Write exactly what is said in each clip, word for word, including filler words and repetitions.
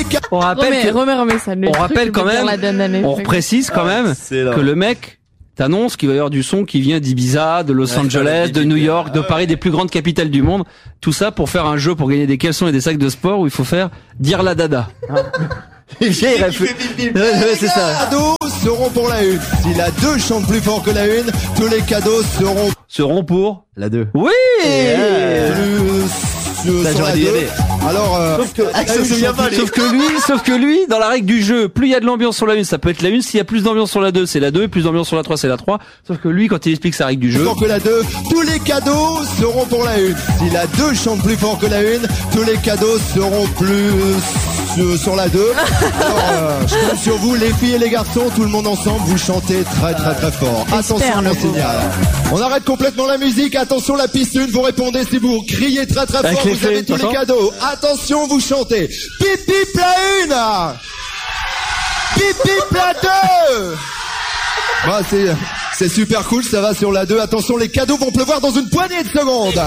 cadeaux. On rappelle remets, que, remets, remets ça. on rappelle quand même, on précise quand même que le mec t'annonce qu'il va y avoir du son qui vient d'Ibiza, de Los ouais, Angeles, de New York, de ah, Paris, ouais. des plus grandes capitales du monde. Tout ça pour faire un jeu pour gagner des caleçons et des sacs de sport où il faut faire dire la dada. Les vieilles réfé- c'est ça. Les cadeaux seront pour la une. Si la deux chante plus fort que la une, tous les cadeaux seront seront pour la deux. Oui. Yeah. Plus ça, sur la deux. Alors, euh, sauf que, ah, sauf, sauf, pas, sauf que lui, sauf que lui, dans la règle du jeu, plus il y a de l'ambiance sur la une, ça peut être la une. S'il y a plus d'ambiance sur la deux, c'est la deux. Et plus d'ambiance sur la trois, c'est la trois. Sauf que lui, quand il explique sa règle du jeu, plus fort que la deux, tous les cadeaux seront pour la une. Si la deux chante plus fort que la une, tous les cadeaux seront plus sur la deux. Alors, euh, je compte sur vous, les filles et les garçons, tout le monde ensemble, vous chantez très très très fort. Attention, le signal. On arrête complètement la musique. Attention, la piste une, vous répondez si vous criez très très fort, vous avez tous les cadeaux. Attention, vous chantez. Pip pip la une. Pip pip la deux. Bah, c'est, c'est super cool, ça va sur la deux. Attention, les cadeaux vont pleuvoir dans une poignée de secondes.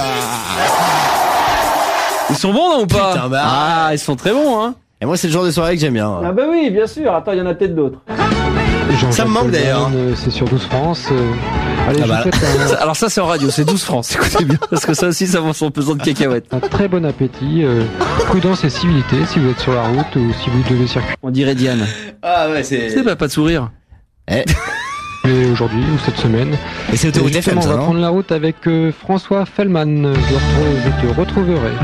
Ils sont bons, non, ou pas? Putain, bah... Ah, ils sont très bons, hein. Et moi, c'est le genre de soirée que j'aime bien. Ah bah oui, bien sûr. Attends, il y en a peut-être d'autres. Ça me manque d'ailleurs. Euh, c'est sur douze France. Euh... Allez, ah bah. un... Alors ça, c'est en radio, c'est douze France. Écoutez bien, parce que ça aussi, ça vaut son pesant de cacahuètes. Un très bon appétit, euh, prudence et civilité si vous êtes sur la route ou si vous devez circuler. On dirait Diane. Ah ouais, c'est... C'est pas, pas de sourire. Eh. Et aujourd'hui ou cette semaine. Et c'est autoroute F M, ça, on va non prendre la route avec euh, François Fellman. Je, je te retrouverai.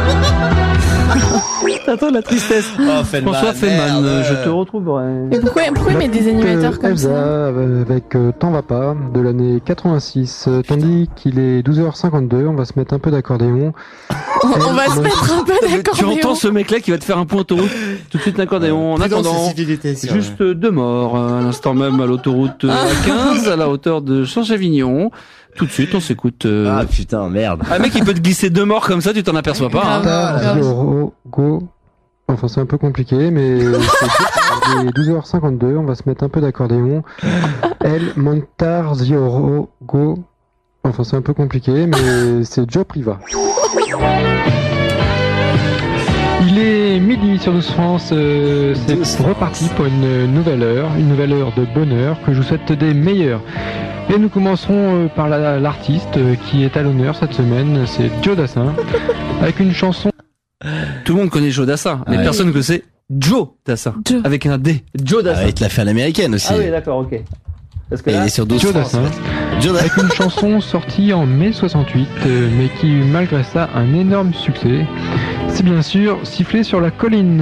Attends, la tristesse. Oh, Fellman, François Fellman, merde. je te retrouverai. Et pourquoi, pourquoi il met des animateurs comme Elsa, ça avec euh, T'en va pas de l'année quatre-vingt-six. Euh, tandis qu'il est douze heures cinquante-deux, on va se mettre un peu d'accordéon. On, on va se mettre un peu Tu d'accordéon. entends ce mec-là qui va te faire un point autoroute. Tout de suite d'accordéon. En attendant, juste deux morts à l'instant même à l'autoroute A quinze à la hauteur de Change-Avignon. Tout de suite, on s'écoute. Euh... Ah putain, merde. Un mec, il peut te glisser deux morts comme ça, tu t'en aperçois pas. Hein. Ah, go, go. Enfin, c'est un peu compliqué, mais c'est douze heures cinquante-deux, on va se mettre un peu d'accordéon. El Montarzio Go. Enfin, c'est un peu compliqué, mais c'est Joe Priva. Il est midi sur douze France, euh, c'est reparti pour une nouvelle heure, une nouvelle heure de bonheur que je vous souhaite des meilleurs. Et nous commencerons euh, par la, l'artiste euh, qui est à l'honneur cette semaine, c'est Joe Dassin, avec une chanson. Tout le monde connaît Joe Dassin, mais ouais. personne que c'est Joe Dassin, Joe. avec un D. Joe Dassin. Ah, il te l'a fait à l'américaine aussi. Ah oui, d'accord, ok. Parce que Et là, il est sur douze Joe France. Dassin, Joe Dassin. avec une chanson sortie en mai soixante-huit, euh, mais qui eut malgré ça un énorme succès. C'est bien sûr Siffler sur la colline.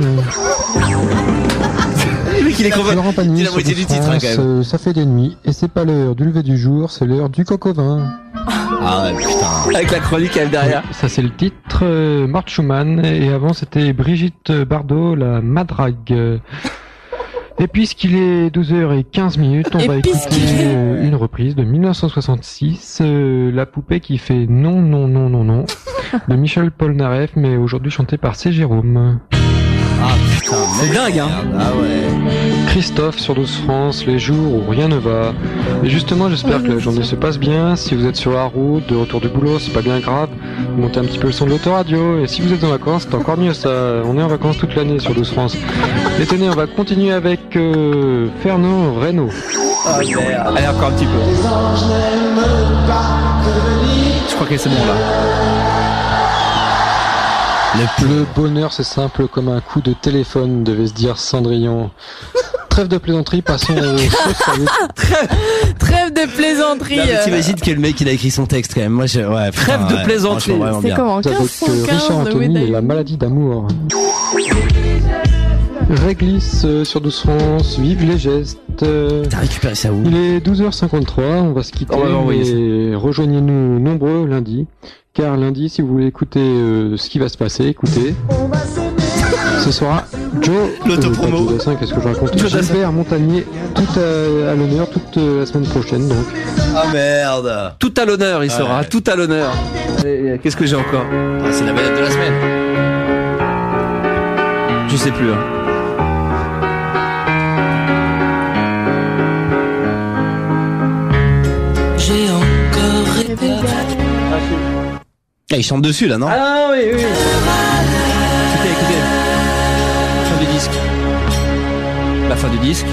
le mec, il est complètement... Laurent Pagny, dis la sur moitié douze du titre, hein, France, quand même. euh, ça fait des nuits, et c'est pas l'heure du lever du jour, c'est l'heure du coq au vin. Ah ouais, putain. Avec la chronique elle derrière. Ça c'est le titre, euh, Mort Schumann, et avant c'était Brigitte Bardot, la Madrague. Et puisqu'il est douze heures quinze minutes, on Et va écouter euh, une reprise de mille neuf cent soixante-six, euh, La poupée qui fait non, non, non, non, non, de Michel Polnareff, mais aujourd'hui chanté par C. Jérôme. Ah putain, C'est dingue, hein. Ah ouais. Christophe sur douze France, les jours où rien ne va. Et justement, j'espère que la journée se passe bien. Si vous êtes sur la route, de retour du boulot, c'est pas bien grave. Montez un petit peu le son de l'autoradio. Et si vous êtes en vacances, c'est encore mieux ça. On est en vacances toute l'année sur douze France. Et tenez, on va continuer avec euh, Fernand Reynaud. Ah merde. Allez, encore un petit peu. Je crois que c'est bon là. Le, le bonheur, c'est simple comme un coup de téléphone, devait se dire Cendrillon. Trêve de plaisanterie, passons au Trêve de plaisanterie. Non, mais euh, t'imagines que le mec il a écrit son texte quand même. Moi je ouais. Trêve putain, de ouais, plaisanterie. franchement, vraiment C'est bien. comme en avec quinze cent euh, Richard quinze de Anthony et Weda. la maladie d'amour. Réglisse euh, sur douze France, vive les gestes. Euh, T'as récupéré ça où? il est douze heures cinquante-trois, on va se quitter, On va l'envoyer, mais rejoignez-nous nombreux lundi, car lundi, si vous voulez écouter euh, ce qui va se passer, écoutez. Ce sera Joe, L'autopromo. euh, pas Joe Dassin, qu'est-ce que je raconte? Joe Dassin. Gilbert Montagnier, tout à, à l'honneur, toute euh, la semaine prochaine, donc. Ah merde. Tout à l'honneur, il Ouais. sera. Tout à l'honneur. Allez, qu'est-ce que j'ai encore? Ah, c'est la vedette de la semaine. Je sais plus. Hein. J'ai encore rêvé. Ah, il chante dessus là, non? Ah oui, oui. Écoutez, écoutez. Fin du disque. La fin du disque.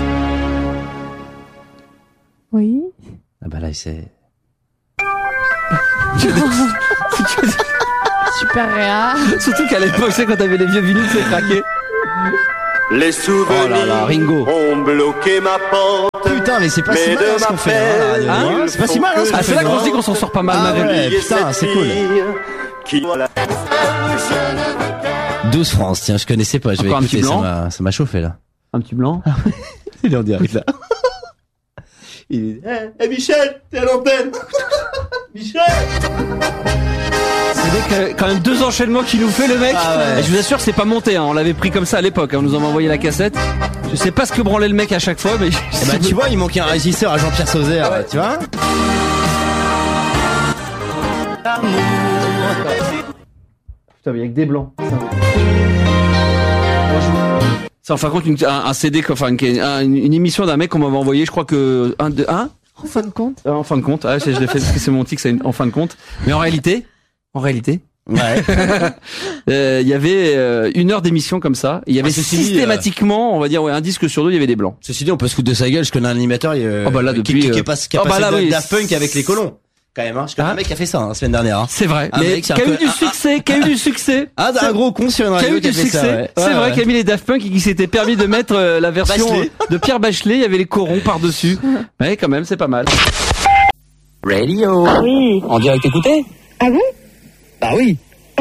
Oui. Ah bah là, c'est... Super réa. Surtout qu'à l'époque, c'est quand t'avais les vieux vinyles, c'est craqué. Les souvenirs Oh là là, Ringo. ont bloqué ma porte. Putain, mais c'est pas si Mais mal de hein, ce qu'on ma fait. Hein, peine, hein, il c'est pas si faut mal. Hein, que ce qu'on Ah, fait, c'est là qu'on non se dit qu'on s'en sort pas mal, Ah malgré. ouais, putain, c'est cool. Qui... douze France, tiens, je connaissais pas. Je vais Encore un écouter, petit ça blanc. m'a, ça m'a chauffé là. Un petit blanc. Il est en direct là. Il est... Eh, hey, Michel, t'es à l'antenne. Michel. C'est quand même deux enchaînements qu'il nous fait, le mec. Ah ouais. Et je vous assure que c'est pas monté, hein. On l'avait pris comme ça à l'époque, hein. On nous en a envoyé la cassette. Je sais pas ce que branlait le mec à chaque fois, mais... Eh bah, tu vois, il manquait un régisseur à Jean-Pierre Sauzère, Ouais. tu vois. Putain, mais il y a que des blancs. C'est en fin de compte une, un, un C D, enfin une, une, une émission d'un mec qu'on m'avait envoyé, je crois que un, deux, un En fin de compte. euh, en fin de compte. Ah, je, je l'ai fait parce que c'est mon tic, c'est une- en fin de compte. Mais en réalité, en réalité, Ouais. euh, il y avait euh, une heure d'émission comme ça. Il y avait Ah, ceci dit, systématiquement, on va dire, ouais, un disque sur deux, il y avait des blancs. Ceci dit, on peut se foutre de sa gueule. Je connais un animateur euh, Oh bah là, qui, depuis, qui, qui euh, est pas, qui a oh bah passé là, de oui. Daft Punk avec les colons. Quand même, hein. Je connais Ah. un mec qui a fait ça hein, la semaine dernière. Hein. C'est vrai, Un mais mec, qui c'est a un eu peu- du succès, qui a eu du succès. Ah, d'un gros con sur une Qui a radio eu du a fait succès. ça, ouais. C'est Ouais, vrai ouais. qu'il y a mis les Daft Punk et qui s'était permis de mettre euh, la version Bachelet. de Pierre Bachelet. Il y avait les corons par-dessus. Ouais, quand même, c'est pas mal. Radio. Oui. En direct écouté? Ah bon? Bah oui.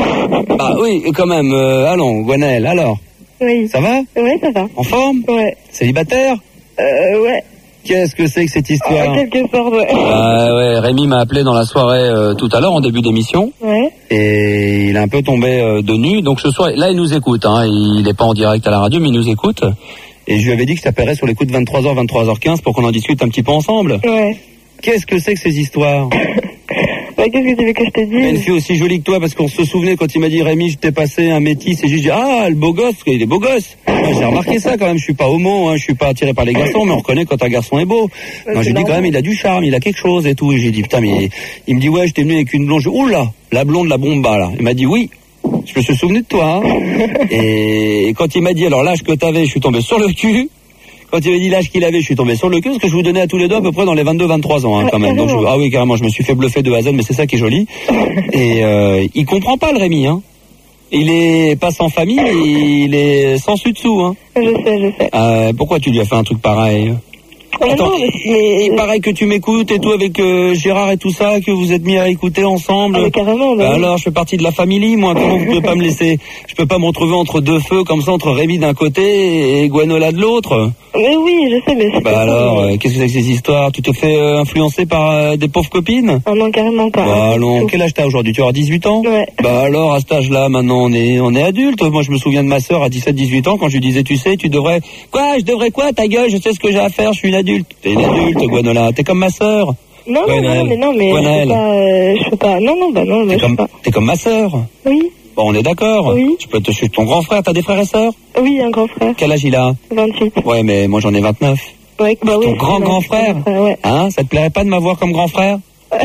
Bah oui, quand même. Euh, allons, Gwenaëlle, alors. Oui. Ça va? Ouais, ça va. En forme? Ouais. Célibataire? Euh, ouais. Qu'est-ce que c'est que cette histoire? En quelque sorte, ouais. Ah ouais, Rémi m'a appelé dans la soirée euh, tout à l'heure, en début d'émission. Ouais. Et il est un peu tombé euh, de nu. Donc ce soir, là, il nous écoute. Hein. Il n'est pas en direct à la radio, mais il nous écoute. Et je lui avais dit que je t'appellerais sur les coups de vingt-trois heures, vingt-trois heures quinze pour qu'on en discute un petit peu ensemble. Ouais. Qu'est-ce que c'est que ces histoires? Bah, qu'est-ce que tu veux que je te Une dise? fille aussi jolie que toi, parce qu'on se souvenait quand il m'a dit Rémi, je t'ai passé un métis, et j'ai dit ah le beau gosse, il est beau gosse. Moi, j'ai remarqué ça quand même. Je suis pas homo, hein, je suis pas attiré par les garçons, mais on reconnaît quand un garçon est beau. Ouais, Moi c'est j'ai dit quand normal. même il a du charme, il a quelque chose et tout. Et j'ai dit putain mais il me dit ouais, je t'ai venu avec une blonde. Je... Oula, la blonde, la bomba là. Il m'a dit oui. Je me suis souvenu de toi. Hein. et... et quand il m'a dit alors l'âge que t'avais, je suis tombé sur le cul. Quand il m'a dit l'âge qu'il avait, je suis tombé sur le cul, parce que je vous donnais à tous les deux à peu près dans les vingt-deux vingt-trois ans, hein, quand même. Donc, je- ah oui, carrément, je me suis fait bluffer de A à Z, mais c'est ça qui est joli. Et euh, il comprend pas le Rémi, hein. Il est pas sans famille, il est sans dessus dessous, hein. Je sais, je sais. Euh, pourquoi tu lui as fait un truc pareil? Oh, Attends, non, mais, mais... il paraît que tu m'écoutes et tout avec euh, Gérard et tout ça, que vous êtes mis à écouter ensemble. Ah, mais carrément, bah, Bah oui. alors, je fais partie de la famille, moi. Comment vous pouvez pas me laisser? Je peux pas me retrouver entre deux feux comme ça, entre Rémi d'un côté et Gwenola de l'autre. Mais oui, je sais, mais c'est Bah pas alors, ça, mais- euh, qu'est-ce que c'est que ces histoires? Tu te fais euh, influencer par euh, des pauvres copines? Ah non, carrément pas. Bah hein, allons, du tout. quel âge t'as aujourd'hui? Tu auras dix-huit ans? Ouais. Bah alors, à cet âge-là, maintenant, on est, on est adulte. Moi, je me souviens de ma sœur à dix-sept dix-huit ans, quand je lui disais, tu sais, tu devrais... Quoi? Je devrais quoi? Ta gueule, je sais ce que j'ai à faire, je suis une adulte. T'es une adulte, Gwenola. T'es comme ma sœur. Non, non, Gwenaëlle. non, mais non, mais je Gwenaëlle. peux pas, euh, je peux pas, non, non, bah non, mais T'es je peux comme, pas. t'es comme ma sœur. Oui, Bon, on est d'accord. Oui. Tu peux te suivre ton grand frère. T'as des frères et sœurs? oui, un grand frère, Quel âge il a? vingt-huit. Ouais, mais moi, j'en ai vingt-neuf. Ouais, bah oui. Ton grand, c'est grand vrai, frère. c'est vrai, Ouais. Hein? Ça te plairait pas de m'avoir comme grand frère?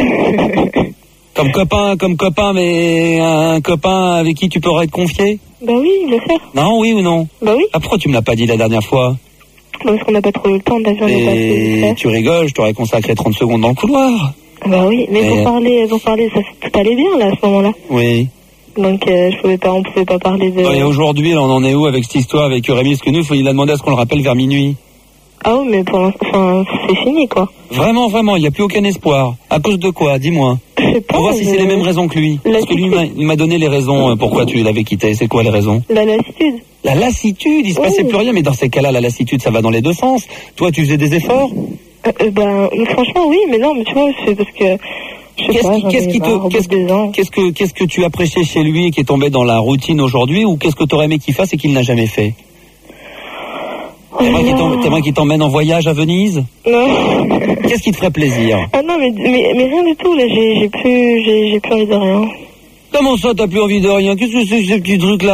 Comme copain, comme copain, mais un copain avec qui tu pourrais te confier? Bah oui, bien sûr. Non, oui ou non? Bah oui, Ah, pourquoi tu me l'as pas dit la dernière fois? bah parce qu'on n'a pas trop eu le temps d'avion, on est passé Et vite fait. tu rigoles, je t'aurais consacré trente secondes dans le couloir. Bah oui, mais Et- pour parler, pour parler, ça, tout allait bien, là, à ce moment-là. Oui. Donc, euh, je pouvais pas, on pouvait pas parler de... Et aujourd'hui, là, on en est où avec cette histoire avec Rémi? Parce que nous, faut, il a demandé à ce qu'on le rappelle vers minuit. Ah oui, mais pour l'instant, enfin, c'est fini, quoi. Vraiment, vraiment, il n'y a plus aucun espoir. À cause de quoi? Dis-moi. Je sais pas. Pour voir si je- c'est les mêmes raisons que lui. Parce que lui, il m'a- il m'a donné les raisons euh, pourquoi tu l'avais quitté. C'est quoi les raisons? La lassitude. La lassitude, il se Oui. passait plus rien, mais dans ces cas-là, la lassitude, ça va dans les deux sens. Toi, tu faisais des efforts? Euh, euh, ben, franchement, oui, mais non, mais tu vois, c'est parce que... Je sais Qu'est-ce pas, qui, j'en qu'est-ce ai qui marre, au te, bout qu'est-ce de deux ans. que, qu'est-ce que, qu'est-ce que tu appréciais chez lui et qui est tombé dans la routine aujourd'hui, ou qu'est-ce que t'aurais aimé qu'il fasse et qu'il n'a jamais fait? T'aimerais qu'il t'em- t'aimerais qu'il t'emmène en voyage à Venise? Non. Qu'est-ce qui te ferait plaisir? Ah non, mais, mais, mais rien du tout, là, j'ai j'ai plus, j'ai j'ai plus envie de rien. Comment ça, t'as plus envie de rien? Qu'est-ce que c'est que ces petits trucs-là?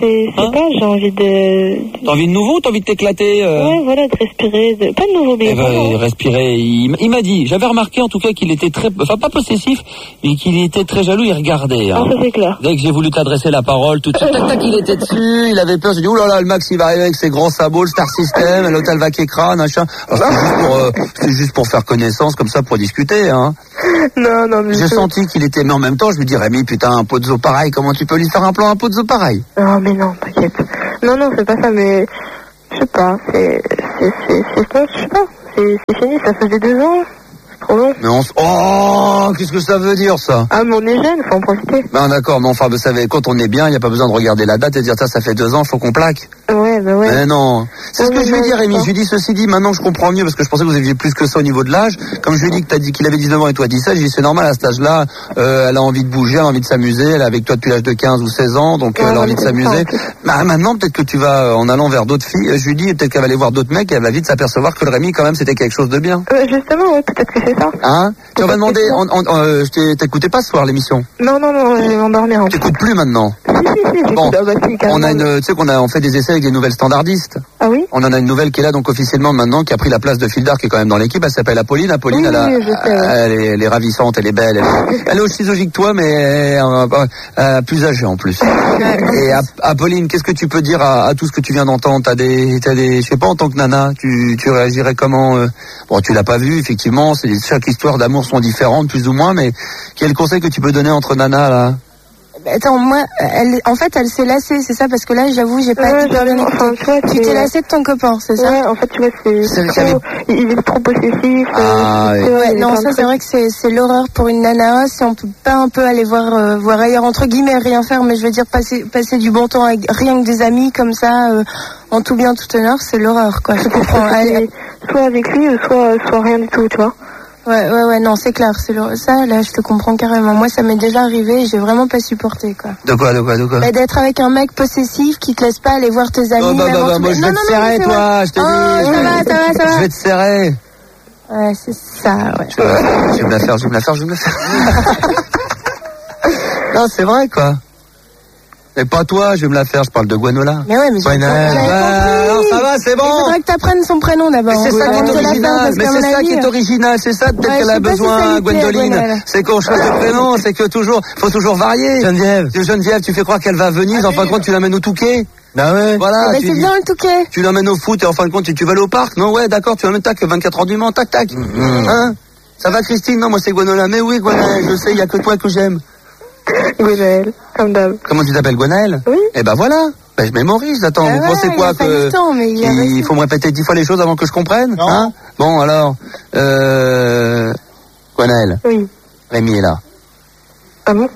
c'est, c'est Hein pas, j'ai envie de... T'as envie de nouveau ou t'as envie de t'éclater euh... Ouais, voilà, de respirer, de... pas de nouveau, mais Eh ben, vraiment. respirer. Il, il m'a dit, j'avais remarqué en tout cas qu'il était très, enfin pas possessif, mais qu'il était très jaloux, il regardait. Hein. Ah, ça c'est clair. Dès que j'ai voulu t'adresser la parole, tout de suite, tac tac, il était dessus, il avait peur, j'ai dit, oulala, le Max il va arriver avec ses grands sabots, le Star System, l'hôtel Vakekra, machin. Alors, C'était juste, pour, euh, c'était juste pour faire connaissance, comme ça, pour discuter. Hein. Non, non, mais... J'ai je- senti qu'il était, mais en même temps, je me dis, Rémi, putain, un pot de zoo pareil, comment tu peux lui faire un plan, un pot de zoo pareil? Non, mais non, t'inquiète. Non, non, c'est pas ça, mais... Je sais pas, c'est... C'est... C'est... c'est- Je sais pas, c'est c'est fini, ça faisait deux ans. C'est trop long. Mais on s- Oh, qu'est-ce que ça veut dire, ça? Ah, mais on est jeune, faut en profiter. Ben d'accord, mais enfin, vous savez, quand on est bien, il n'y a pas besoin de regarder la date et de dire, ça, ça fait deux ans, faut qu'on plaque. Ouais, bah ouais. Mais non. C'est ce Ouais, que je mais lui ai dit, non, Rémi. je Je lui ai dit, ceci dit, maintenant que je comprends mieux, parce que je pensais que vous aviez plus que ça au niveau de l'âge. Comme je lui ai dit que t'as dit qu'il avait dix-neuf ans et toi dix-sept, j'ai dit, c'est normal, à cet âge-là, euh, elle a envie de bouger, elle a envie de s'amuser, elle est avec toi depuis l'âge de quinze ou seize ans, donc Ouais, elle a ouais, envie de mais c'est s'amuser. ça, en plus. Bah, maintenant, peut-être que tu vas, euh, en allant vers d'autres filles, euh, je lui dis, peut-être qu'elle va aller voir d'autres mecs et elle va vite s'apercevoir que le Rémi, quand même, c'était quelque chose de bien. Euh, justement, ouais, peut-être que c'est ça. Hein? Tu vas demander, on, on, euh, je t'ai- t'écoutais pas ce soir l'émission? Non, non, non, je vais m'endormir en fait. T'écoutes plus maintenant? Si, si, si, j'écoute. Bon, Ah bah si, On carrément. a une, tu sais qu'on a, on fait des essais avec des nouvelles standardistes. Ah oui? On en a une nouvelle qui est là donc officiellement maintenant, qui a pris la place de Fildar, qui est quand même dans l'équipe. Elle s'appelle Apolline. Apolline, Oui, elle, a- oui, je sais, ouais. elle, est, elle est ravissante, elle est belle. Elle est, elle est aussi zogie que toi, mais euh, euh, plus âgée en plus. Et Ap- Apolline, qu'est-ce que tu peux dire à, à tout ce que tu viens d'entendre? T'as des, t'as des, je sais pas, en tant que nana, tu, tu réagirais comment euh Bon, tu l'as pas vu, effectivement. C'est chaque histoire d'amour sont différentes, plus ou moins. Mais quel conseil que tu peux donner entre nanas là? Attends, moi, elle, en fait, elle s'est lassée, c'est ça, parce que là, j'avoue, j'ai pas Ouais, tout bien j'avoue, écouté. enfin, tu vois, Tu c'est- t'es lassée de ton copain, c'est ça? Ouais, en fait, tu vois, c'est C'est- trop... j'avais- Il il est trop possessif. Ah, euh, ouais. tu vois, Ouais, il est non, plein ça de c'est vrai que c'est c'est l'horreur pour une nana. Si on peut pas un peu aller voir euh, voir ailleurs, entre guillemets, rien faire, mais je veux dire passer passer du bon temps avec rien que des amis comme ça, euh, en tout bien tout honneur, c'est l'horreur quoi. Je comprends. trucs. Elle- Soit avec lui, ou soit, soit rien du tout, tu vois. ouais ouais ouais non c'est clair, c'est l'horreur. Ça là je te comprends carrément. Moi ça m'est déjà arrivé et j'ai vraiment pas supporté quoi. De quoi, de quoi, de quoi? Bah, d'être avec un mec possessif qui te laisse pas aller voir tes amis. Oh, bah, même bah, en bah, tout- moi, je Non, vais non, te non, serrer, c'est toi, vrai. je te Oh, dis. ça va, ça va, ça va. Je vais te serrer. Ouais, c'est ça, ouais. Je vais, je vais me la faire, je vais me la faire, je vais me la faire. Non, c'est vrai, quoi. Mais pas toi, je vais me la faire, je parle de Gwenola. Mais ouais, mais j'ai Ouais, non, j'avais bah, alors, ça va, c'est bon. Il faudrait que t'apprennes son prénom d'abord. Mais c'est ça qui Avant est de te la faire, original, parce mais qu'à c'est mon ça avis, qui est original, c'est ça peut-être Ouais, qu'elle je a sais pas si ça besoin, lui plaît, Gwendoline. Gwendoline. C'est qu'on choisit le prénom, c'est que toujours, faut toujours varier. Geneviève. Geneviève, tu fais croire qu'elle va à Venise, en fin de compte, tu l'amènes au Touquet. Bah ouais. Voilà. Bah, tu c'est dis- bien le Touquet. Tu l'emmènes au foot et en fin de compte, tu, tu vas aller au parc. Non, ouais, d'accord, tu l'emmènes, tac, vingt-quatre heures du Mans, tac, tac. Hein? Ça va, Christine? Non, moi, c'est Gwenola. Mais oui, Gwenaël, je sais, il y a que toi que j'aime. Gwenaël, comme d'hab. Comment tu t'appelles, Gwenaël? Oui. Eh ben voilà. Ben, je mémorise. Attends, Ah vous ouais, pensez il quoi a pas que, eu le temps, mais il a qu'il réussi. faut me répéter dix fois les choses avant que je comprenne? Non. Hein? Bon, alors, euh, Gwenaël. Oui. Rémi est là. Ah bon?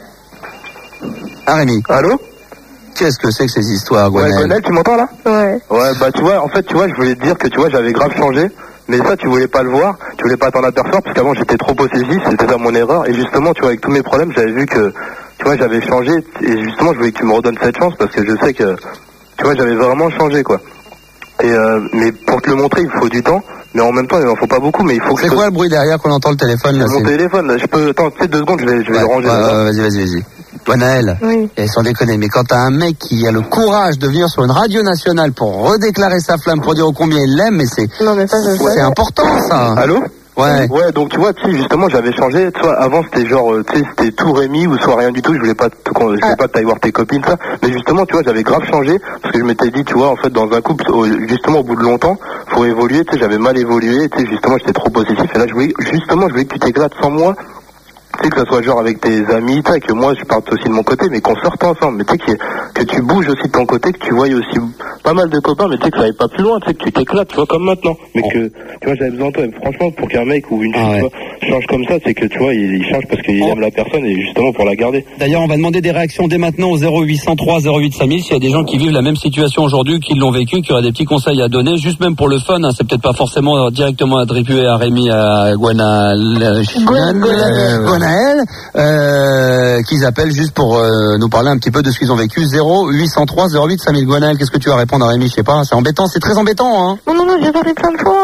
Ah, Rémi. Allô? Qu'est-ce que c'est que ces histoires, Ouais, Gwenaël? Gwenaël, tu m'entends là? Ouais. Ouais, bah tu vois, en fait, tu vois, je voulais te dire que tu vois, j'avais grave changé, mais ça, tu voulais pas le voir, tu voulais pas t'en apercevoir, parce qu'avant, j'étais trop possessif, c'était ça mon erreur, et justement, tu vois, avec tous mes problèmes, j'avais vu que, tu vois, j'avais changé, et justement, je voulais que tu me redonnes cette chance, parce que je sais que, tu vois, j'avais vraiment changé, quoi. Et euh, mais pour te le montrer, il faut du temps, mais en même temps, il en faut pas beaucoup, mais il faut que C'est je... quoi le bruit derrière qu'on entend le téléphone, là? C'est mon c'est- téléphone, là, je peux... Attends, tu sais, deux secondes, je vais, je vais Ouais, le ranger. ouais, là. ouais, vas-y, vas-y, vas-y. Gwenaël. Oui. Et sans déconner, mais quand t'as un mec qui a le courage de venir sur une radio nationale pour redéclarer sa flamme, pour dire combien il l'aime, mais c'est, Non, mais ça, je c'est sais. important, ça. Allô? Ouais. Ouais, donc tu vois, tu sais, justement, j'avais changé. Tu vois, avant c'était genre, euh, tu sais, c'était tout Rémi ou soit rien du tout. Je voulais pas, te- je voulais Ah. pas que t'ailles voir tes copines, ça. Mais justement, tu vois, j'avais grave changé parce que je m'étais dit, tu vois, en fait, dans un couple, au- justement, au bout de longtemps, faut évoluer. Tu sais, j'avais mal évolué. Tu sais, justement, j'étais trop possessif. Et là, je voulais, justement, je voulais que tu t'éclates sans moi. Tu sais, que ça soit genre avec tes amis, tu sais, que moi je parte aussi de mon côté, mais qu'on sorte ensemble. Mais tu sais, que, que tu bouges aussi de ton côté, que tu voyes aussi pas mal de copains, mais tu sais, que ça aille pas plus loin, tu sais, que tu t'éclates, tu vois, comme maintenant. Mais que, tu vois, j'avais besoin de toi. Et franchement, pour qu'un mec ou une fille, Ah ouais. tu vois, change comme ça, c'est que, tu vois, il, il change parce qu'il Oh. aime la personne et justement pour la garder. D'ailleurs, on va demander des réactions dès maintenant au zéro huit cent trois zéro huit cinq mille s'il y a des gens qui vivent la même situation aujourd'hui, qui l'ont vécu, qui auraient des petits conseils à donner, juste même pour le fun, hein, c'est peut-être pas forcément directement attribué à Rémi, à Gwenaël, Gwenaël, euh, qu'ils appellent juste pour euh, nous parler un petit peu de ce qu'ils ont vécu. Zéro huit cent trois zéro huit cinq mille. Gwenaël, qu'est-ce que tu vas répondre à Rémi? Je sais pas, c'est embêtant, c'est très embêtant, hein. Non, non, non, j'ai parlé plein de fois.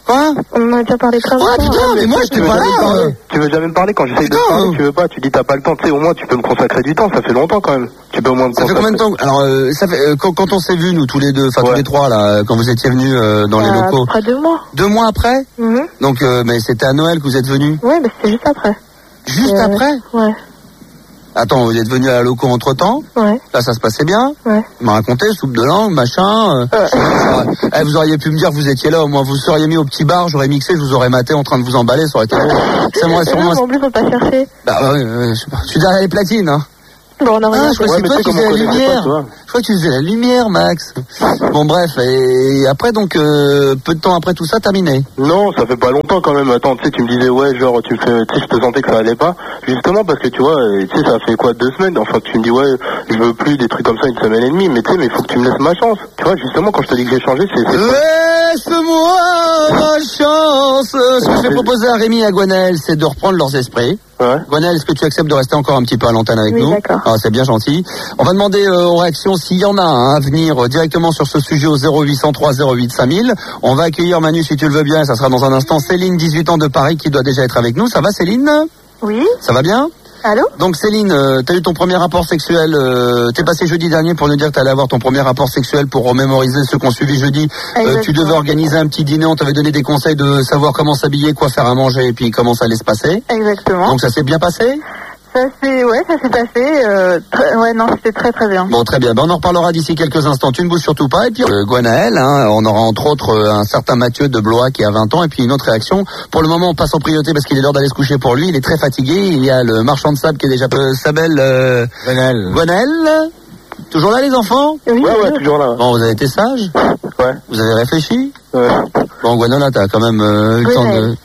Quoi? On en a déjà parlé grave. Ouais, putain, mais moi, j'étais pas là. Euh... Tu veux jamais me parler quand j'essaye de te parler, tu veux pas, tu dis t'as pas le temps, tu sais, au moins tu peux me consacrer du temps, ça fait longtemps quand même. Tu peux au moins me Ça consacrer. fait combien de temps? Alors, euh, ça fait, euh, quand, quand on s'est vus, nous, tous les deux, enfin, ouais. tous les trois, là, quand vous étiez venus euh, dans euh, les locaux. Après deux mois. Deux mois après? Mm-hmm. Donc, euh, mais c'était à Noël que vous êtes venus? Oui, mais c'était juste après. Juste euh, après? Ouais. Attends, vous êtes venus à la loco entre temps? Ouais. Là, ça se passait bien? Ouais. Vous m'avez raconté, soupe de langue, machin. Euh, ouais. eh, vous auriez pu me dire que vous étiez là, au moins vous seriez mis au petit bar, j'aurais mixé, je vous aurais maté en train de vous emballer, ça aurait été bon. Ça m'aurait sûrement. En plus, faut pas chercher. Bah, ouais, ouais, je sais pas. Je suis derrière les platines, hein. Bon, non, ah, je crois que c'est toi qui faisais la lumière. Pas, je crois que tu faisais la lumière, Max. Bon, bref, et après, donc, euh, peu de temps après tout ça, terminé. Non, ça fait pas longtemps quand même. Attends, tu sais, tu me disais, ouais, genre, tu fais, tu sais, je te sentais que ça allait pas. Justement, parce que tu vois, tu sais, ça fait quoi, deux semaines? Enfin, tu me dis, ouais, je veux plus des trucs comme ça une semaine et demie. Mais tu sais, mais il faut que tu me laisses ma chance. Tu vois, justement, quand je te dis que j'ai changé, c'est, c'est laisse-moi ma chance. Ce que je vais proposer à Rémi et à Gwenaël, c'est de reprendre leurs esprits. Ouais. Gwenaël, est-ce que tu acceptes de rester encore un petit peu à l'antenne avec oui, nous? D'accord. Ah, c'est bien gentil. On va demander euh, aux réactions s'il y en a hein, à venir euh, directement sur ce sujet au zéro huit cent trois zéro huit cinq mille. On va accueillir Manu si tu le veux bien, ça sera dans un instant. Céline, dix-huit ans de Paris, qui doit déjà être avec nous. Ça va Céline? Oui. Ça va bien? Allô? Donc Céline, euh, t'as eu ton premier rapport sexuel, euh, t'es passé jeudi dernier pour nous dire que t'allais avoir ton premier rapport sexuel pour remémoriser ceux qu'on suivi jeudi. Euh, tu devais organiser un petit dîner, on t'avait donné des conseils de savoir comment s'habiller, quoi faire à manger et puis comment ça allait se passer. Exactement. Donc ça s'est bien passé? Ça s'est, ouais, ça s'est passé, euh, très, ouais, non, c'était très très bien. Bon, très bien. Ben, on en reparlera d'ici quelques instants. Tu ne bouges surtout pas. Et puis, euh, Gwenaël, hein, on aura entre autres euh, un certain Mathieu de Blois qui a vingt ans et puis une autre réaction. Pour le moment, on passe en priorité parce qu'il est l'heure d'aller se coucher pour lui. Il est très fatigué. Il y a le marchand de sable qui est déjà peu Sabel, euh, Gwenaël. Gwenaël. Toujours là, les enfants? Oui, ouais, ouais, toujours là. Bon, vous avez été sages? Ouais. Vous avez réfléchi? Ouais. Bon, Gwenaël, là, t'as quand même euh, eu le temps de...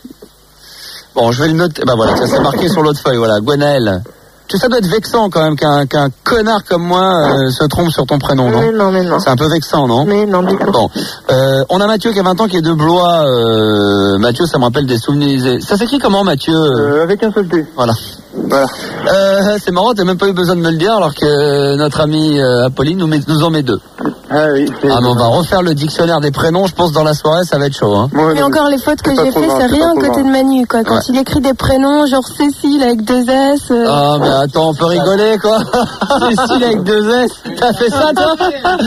Bon, je vais le noter. Bah voilà, ça s'est marqué sur l'autre feuille. Voilà, Gwenaël. Tu sais, ça doit être vexant quand même qu'un qu'un connard comme moi euh, se trompe sur ton prénom, non? Mais non, mais non. C'est un peu vexant, non? Mais non, du tout. Bon, euh, on a Mathieu qui a vingt ans, qui est de Blois. Euh, Mathieu, ça me rappelle des souvenirs. Ça s'écrit comment, Mathieu? euh, Avec un seul T. Voilà. Voilà. Euh, c'est marrant, t'as même pas eu besoin de me le dire, alors que notre amie euh, Apolline nous, met, nous en met deux. Ah oui. Ah, mais on va refaire le dictionnaire des prénoms. Je pense dans la soirée, ça va être chaud. Hein. Ouais, mais encore les fautes que j'ai fait, c'est rien à côté de Manu, quoi. Quand ouais. il écrit des prénoms, genre Cécile avec deux S. Euh... Ah, mais attends, on peut rigoler, quoi. Cécile avec deux S. T'as fait ça, toi?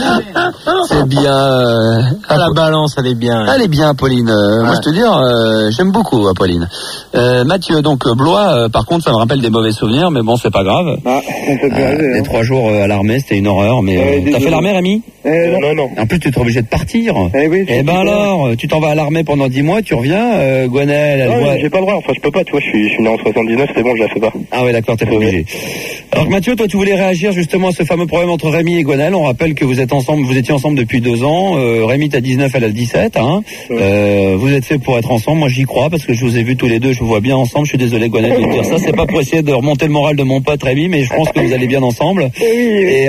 C'est bien. Euh... Ah, la balance, elle est bien. Elle est bien, Apolline. Euh, ouais. Moi, je te dis, euh, j'aime beaucoup, Apolline. Euh, Mathieu, donc, Blois, euh, par contre, ça me rappelle des mauvais souvenirs, mais bon, c'est pas grave. Ah, ça peut euh, arriver, les hein. trois jours euh, à l'armée, c'était une horreur, mais euh, t'as fait l'armée, Rémi? Eh, non, non, non. En plus, tu es obligé de partir. Eh oui. Eh ben alors, tu t'en vas à l'armée pendant dix mois, tu reviens, euh, Gwenaël, elle non, voit... j'ai pas le droit, enfin, je peux pas, tu vois, je suis, je suis né en soixante-dix-neuf, c'est bon, je la fais pas. Ah ouais, d'accord, t'es pas obligé. Alors Mathieu, toi, tu voulais réagir justement à ce fameux problème entre Rémi et Gwenaël. On rappelle que vous êtes ensemble, vous étiez ensemble depuis deux ans. Euh, Rémi, t'as dix-neuf, elle a dix-sept, hein. Ouais. Euh, vous êtes fait pour être ensemble. Moi, j'y crois parce que je vous ai vus tous les deux, je vous vois bien ensemble. Je suis désolé, Gwenaël, de te dire ça. C'est pas pour essayer de remonter le moral de mon pote Rémi, mais je pense que vous allez bien ensemble. Oui, oui. Et,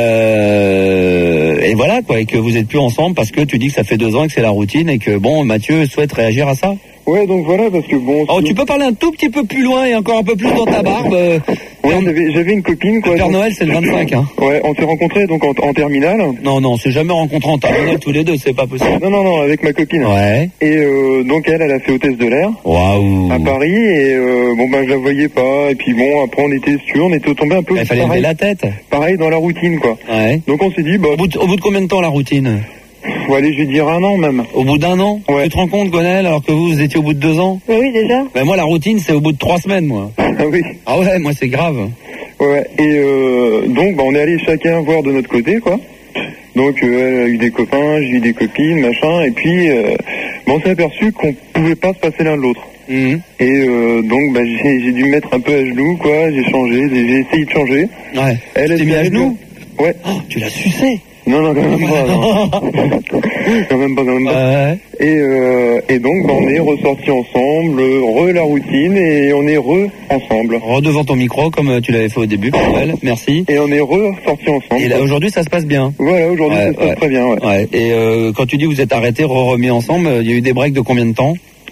euh, et voilà, quoi, et que vous êtes plus ensemble parce que tu dis que ça fait deux ans et que c'est la routine et que bon, Mathieu souhaite réagir à ça. Ouais, donc voilà, parce que bon... Oh, tu peux parler un tout petit peu plus loin et encore un peu plus dans ta barbe. Euh, ouais, j'avais, j'avais une copine, quoi. Le Père donc... Noël, c'est le vingt-cinq, hein. Ouais, on s'est rencontrés, donc, en, en terminale. Non, non, on s'est jamais rencontrés en terminale tous les deux, c'est pas possible. Non, non, non, avec ma copine. Ouais. Et euh, donc, elle, elle a fait hôtesse de l'air. Waouh. À Paris, et euh, bon, ben, je la voyais pas, et puis bon, après, on était sûrs, on était tombés un peu... Il fallait lever la tête. Pareil, dans la routine, quoi. Ouais. Donc, on s'est dit, bah... Au bout de, au bout de combien de temps, la routine? Faut aller, je vais dire un an même. Au bout d'un an? Ouais. Tu te rends compte, Gwenaël, alors que vous, vous étiez au bout de deux ans? Oui, oui, déjà. Ben moi, la routine, c'est au bout de trois semaines, moi. Ah oui. Ah ouais, moi, c'est grave. Ouais, et euh, donc, bah, on est allé chacun voir de notre côté, quoi. Donc, euh, elle a eu des copains, j'ai eu des copines, machin, et puis, euh, bah, on s'est aperçu qu'on pouvait pas se passer l'un de l'autre. Mmh. Et euh, donc, bah, j'ai, j'ai dû me mettre un peu à genoux, quoi, j'ai changé, j'ai, j'ai essayé de changer. Ouais. Elle, tu t'es mis à genoux? Ouais. Oh, tu l'as sucé? Non, non, quand même pas, non. quand même pas, quand même pas. Ouais. Et, euh, et donc, bah, on est ressortis ensemble, re la routine, et on est re ensemble. Re devant ton micro, comme tu l'avais fait au début, Paul. Merci. Et on est ressortis ensemble. Et là, aujourd'hui, ça se passe bien. Voilà, aujourd'hui, ouais, ça se passe ouais. très bien, ouais. Ouais. Et euh, quand tu dis vous êtes arrêtés, re-remis ensemble, il y a eu des breaks de combien de temps?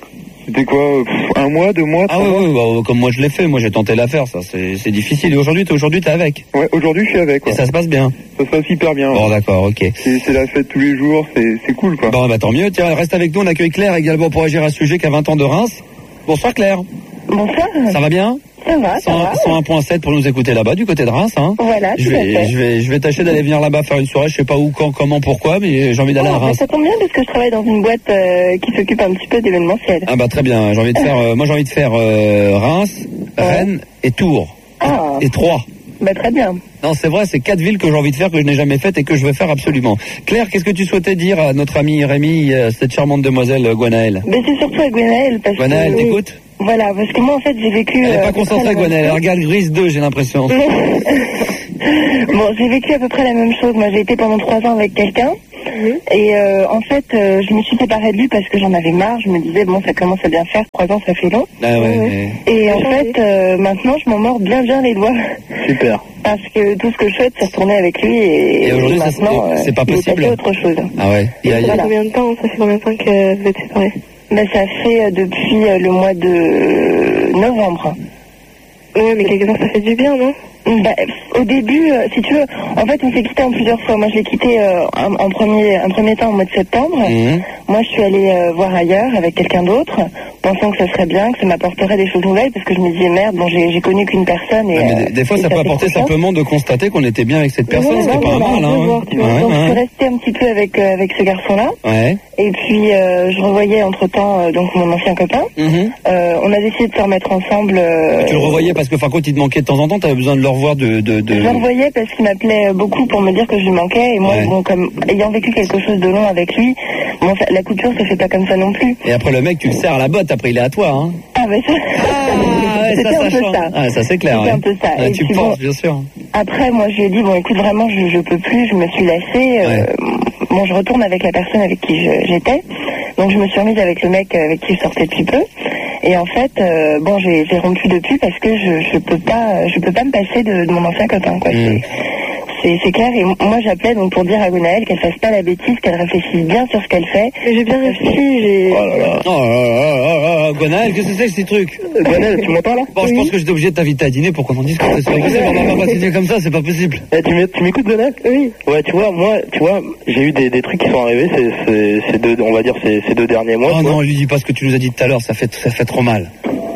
C'était quoi, pff, un mois, deux mois, Ah oui, oui, bah, comme moi je l'ai fait, moi j'ai tenté l'affaire, ça, c'est, c'est difficile. Et aujourd'hui, t'es, aujourd'hui, t'es avec? Ouais, aujourd'hui je suis avec. Ouais. Et ça se passe bien? Ça se passe hyper bien. Bon, d'accord, ok. C'est, c'est la fête tous les jours, c'est, c'est cool, quoi. Bon, bah tant mieux. Tiens, reste avec nous, on accueille Claire également pour agir à ce sujet qui a vingt ans de Reims. Bonsoir Claire. Bonsoir. Ça va bien? Ça va, ça va. cent un virgule sept pour nous écouter là-bas, du côté de Reims, hein. Voilà, je tout à vais, fait. je vais, je vais tâcher d'aller venir là-bas faire une soirée, je sais pas où, quand, comment, pourquoi, mais j'ai envie d'aller Oh, à mais Reims. ça tombe bien parce que je travaille dans une boîte euh, qui s'occupe un petit peu d'événementiel. Ah bah très bien, j'ai envie de faire, euh, moi j'ai envie de faire euh, Reims, Rennes et Tours. Ah. Et Troyes. Bah très bien. Non, c'est vrai, c'est quatre villes que j'ai envie de faire, que je n'ai jamais faites et que je veux faire absolument. Claire, qu'est-ce que tu souhaitais dire à notre amie Rémi, euh, cette charmante demoiselle euh, Gwenaëlle? Mais c'est surtout à Gwenaëlle parce Gwenaëlle, que... t'écoutes? Voilà, parce que moi en fait j'ai vécu... Elle n'est euh, pas à peu concentrée, près la même Gwenaëlle, elle chose. regarde Grise deux, j'ai l'impression. Bon, j'ai vécu à peu près la même chose. Moi j'ai été pendant trois ans avec quelqu'un. Et euh, en fait, euh, je me suis séparée de lui parce que j'en avais marre. Je me disais, bon, ça commence à bien faire. Trois ans, ça fait long. Ah ouais, mais... Et en fait, euh, maintenant, je m'en mords bien bien les doigts. Super. Parce que tout ce que je souhaite, c'est retourner avec lui. Et, Et aujourd'hui, ça, maintenant, c'est- c'est pas il est possible. passé autre chose. Ah ouais. Il y a- il y a- Voilà. Combien de temps, ça fait combien de temps que vous êtes séparés? Ben, ça fait euh, depuis euh, le mois de novembre. Ouais, mais quelque part, ça fait du bien, non? Bah, au début, euh, si tu veux, en fait, on s'est quitté en plusieurs fois. Moi, je l'ai quitté euh, en, en premier, un premier temps au mois de septembre. Mhm. Moi, je suis allée euh, voir ailleurs avec quelqu'un d'autre, pensant que ça serait bien, que ça m'apporterait des choses nouvelles, parce que je me disais merde, bon, j'ai, j'ai connu qu'une personne. Et, Ah, mais euh, des, des fois, et ça peut fait apporter confiance. simplement de constater qu'on était bien avec cette personne, Ouais, c'était ouais, pas un voilà, mal, on peut hein. voir, tu vois. Ouais, Donc, je suis ouais. restée un petit peu avec euh, avec ce garçon-là. Ouais. Et puis, euh, je revoyais entre-temps euh, donc mon ancien copain. Mhm. Euh, on a décidé de se remettre ensemble. euh, Tu le revoyais parce que, enfin, quand il te manquait de temps en temps, t'avais besoin de le revoir de, de, de... Je le revoyais parce qu'il m'appelait beaucoup pour me dire que je lui manquais. Et moi, Ouais. bon, comme ayant vécu quelque chose de long avec lui, bon, ça- la couture se fait pas comme ça non plus. Et après, le mec, tu le serres à la botte, après, il est à toi, hein. Ah, mais ça, Ah, ouais, c'était ça, ça un peu change. ça. Ah, ça, c'est clair, C'était ouais. un peu ça. Ouais, Et tu puis, penses, bon, bien sûr. après, moi, je lui ai dit, bon, écoute, vraiment, je, je peux plus, je me suis lassée. euh, Bon, je retourne avec la personne avec qui je- j'étais. Donc, je me suis remise avec le mec avec qui je sortais depuis peu. Et en fait, euh, bon, j'ai, j'ai rompu depuis parce que je, je peux pas, je peux pas me passer de, de mon ancien copain, quoi. C'est, c'est, c'est clair. Et moi, j'appelais donc pour dire à Gwenaëlle qu'elle fasse pas la bêtise, qu'elle réfléchisse bien sur ce qu'elle fait. Mais j'ai bien réfléchi, j'ai... Oh là là. Oh là là là là là. Gwenaëlle, qu'est-ce que c'est que ces trucs? Gwenaëlle, tu m'entends là? Bon, je pense que j'étais obligé de t'inviter à dîner pour qu'on en discute. C'est pas possible, on va pas continuer comme ça, c'est pas possible. Eh, tu, m'é- tu m'écoutes, Gwenaëlle? Oui. Ouais, tu vois, moi, tu vois, j'ai eu des, des trucs qui sont arrivés ces, ces, ces deux, on va dire, ces, ces deux derniers mois. Oh tu non, vois. lui dis pas ce que tu nous as dit tout à l'heure, ça fait, ça fait trop mal.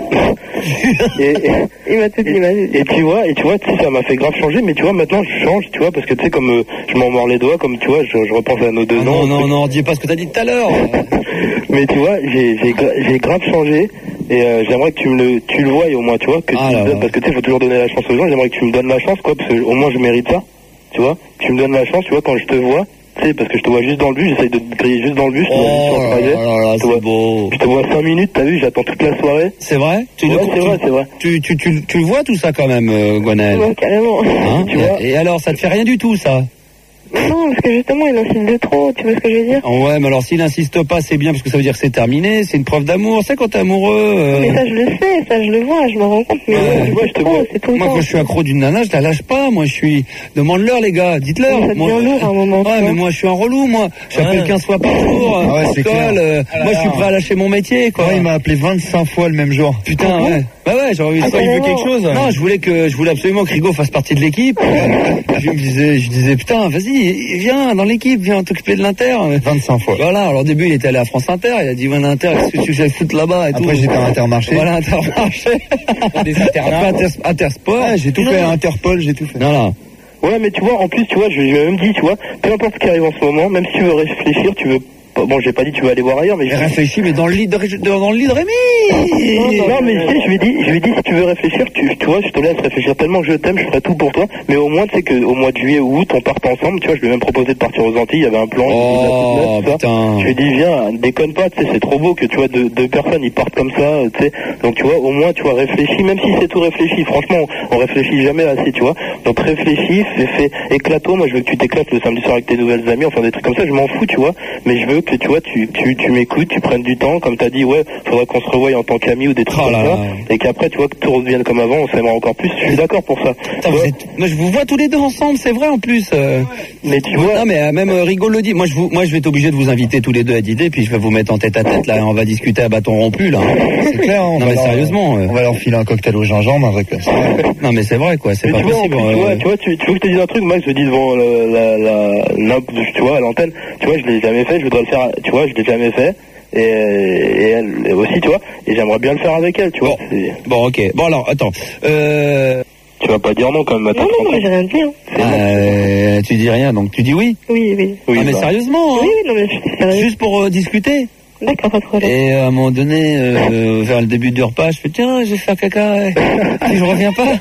Et, et, Il m'a tout dit, vas-y. et tu vois, et tu vois, tu sais, ça m'a fait grave changer, mais tu vois, maintenant, je change, tu vois, parce que tu sais, comme euh, je m'en mords les doigts, comme tu vois, je, je repense à nos deux Ah ans. non, non, non, dis pas ce que t'as dit tout à l'heure. Mais tu vois, j'ai, j'ai, gra- j'ai grave changé, et euh, j'aimerais que tu me le, tu le voies au moins, tu vois, que Ah tu là me donnes- là. parce que tu sais, faut toujours donner la chance aux gens, j'aimerais que tu me donnes la chance, quoi, parce que au moins je mérite ça, tu vois, tu me donnes la chance, tu vois, quand je te vois, tu sais, parce que je te vois juste dans le bus, j'essaye de te griller juste dans le bus, je te vois juste sur Oh le là trajet. là là, Je te vois- c'est beau. Je te vois cinq minutes, t'as vu, j'attends toute la soirée. C'est vrai? Tu, Ouais, le- c'est tu- vrai, c'est vrai. Tu, tu, tu, tu le vois tout ça quand même, euh, Gwenaëlle? Ouais, carrément. Hein? Tu vois. Et alors, ça te fait rien du tout, ça? Non, parce que justement, il insiste de trop, tu vois ce que je veux dire? Oh ouais, mais alors s'il insiste pas, c'est bien parce que ça veut dire que c'est terminé, c'est une preuve d'amour. C'est quand t'es amoureux. euh, Mais ça, je le sais, ça, je le vois, je me rends compte, mais Ouais, ouais, tu vois, je te trop, vois. c'est tout le Moi, temps. quand je suis accro d'une nana, je la lâche pas. Moi, je suis. Demande-leur, les gars. Dites-leur. Mais ça Moi, devient lourd à un moment, tu Ouais, vois. mais moi, je suis un relou. Moi, j'appelle Ouais. quinze fois par jour. Ah ouais, en c'est call, clair. euh, Ah là moi, je suis là. prêt à lâcher mon métier, quoi. Ouais, il m'a appelé vingt-cinq fois le même jour. Putain, ouais. Bah ouais, j'ai envie de Ah, il veut quelque chose. Non, je voulais que, je voulais absolument que Rigaud fasse partie de l'équipe. je me disais, je disais, putain, vas-y, viens dans l'équipe, viens t'occuper de l'Inter. vingt-cinq fois. Voilà, alors au début, il était allé à France Inter, il a dit, ouais, l'Inter, qu'est-ce que tu fais foutre là-bas et tout. Après, j'étais à Intermarché. Voilà, Intermarché. Des internats. Après, Inter- Intersport. Ouais, j'ai tout Non, fait à non. Interpol, j'ai tout fait. Non, non. Ouais, mais tu vois, en plus, tu vois, je lui ai même dit, tu vois, peu importe ce qui arrive en ce moment, même si tu veux réfléchir, tu veux. Bon, j'ai pas dit tu veux aller voir ailleurs, mais je réfléchis, mais dans le lit de, dans le lit de Rémi. Non, non, mais tu sais, je lui ai dit, je lui ai dit, si tu veux réfléchir, tu, tu vois, je te laisse réfléchir tellement que je t'aime, je ferai tout pour toi. Mais au moins, tu sais qu'au mois de juillet ou août, on parte ensemble, tu vois, je lui ai même proposé de partir aux Antilles, il y avait un plan. Oh, tout ça. putain. Je lui ai dit, viens, déconne pas, tu sais, c'est trop beau que, tu vois, deux, deux personnes, ils partent comme ça, tu sais. Donc, tu vois, au moins, tu vois, réfléchis, même si c'est tout réfléchi, franchement, on réfléchit jamais assez, tu vois. Donc, réfléchis, fais, fais éclate-toi, moi, je veux que tu t'éclates le samedi soir avec tes nouvelles amies, enfin, des trucs comme ça, je m'en fous, tu vois. Mais je veux que que tu vois, tu, tu, tu m'écoutes, tu prennes du temps, comme t'as dit, ouais, faudra qu'on se revoie en tant qu'amis ou des trucs Oh comme là ça, là. et qu'après, tu vois, que tout revienne comme avant, on s'aimera encore plus, je suis d'accord pour ça. Putain, vous êtes- Moi, je vous vois tous les deux ensemble, c'est vrai en plus. euh. Mais tu Vous- vois... Non, mais euh, même euh, Rigolo le dit. Moi, je vous, moi, je vais être obligé de vous inviter tous les deux à dîner, puis je vais vous mettre en tête à tête, là, on va discuter à bâton rompu, là. C'est clair, on Non, va mais leur- sérieusement. euh. On va leur filer un cocktail au gingembre, un vrai classique. Non, mais c'est vrai, quoi, c'est Mais pas tu vois, en possible. plus, tu euh. vois, tu vois, tu, tu veux que je te dise un truc, moi je te dis devant le- la, la, la- tu vois, à l'antenne, tu vois, je l'ai jamais fait, je voudrais le faire, tu vois, je l'ai jamais fait, et, et elle aussi, tu vois, et j'aimerais bien le faire avec elle, tu vois. c'est- Bon, ok. Bon, alors, attends. Euh... Tu vas pas dire non quand même, attends. Non, non, non, j'ai rien dit. Hein. euh, tu dis rien, donc tu dis oui. Oui, oui. Oui, ah, mais bah. sérieusement, hein. Oui, oui, non, mais je suis sérieuse. Juste pour euh, discuter. D'accord, pas de problème. Et à un moment donné, euh, vers le début du repas, je fais tiens, je vais faire caca. ouais. Si je reviens pas.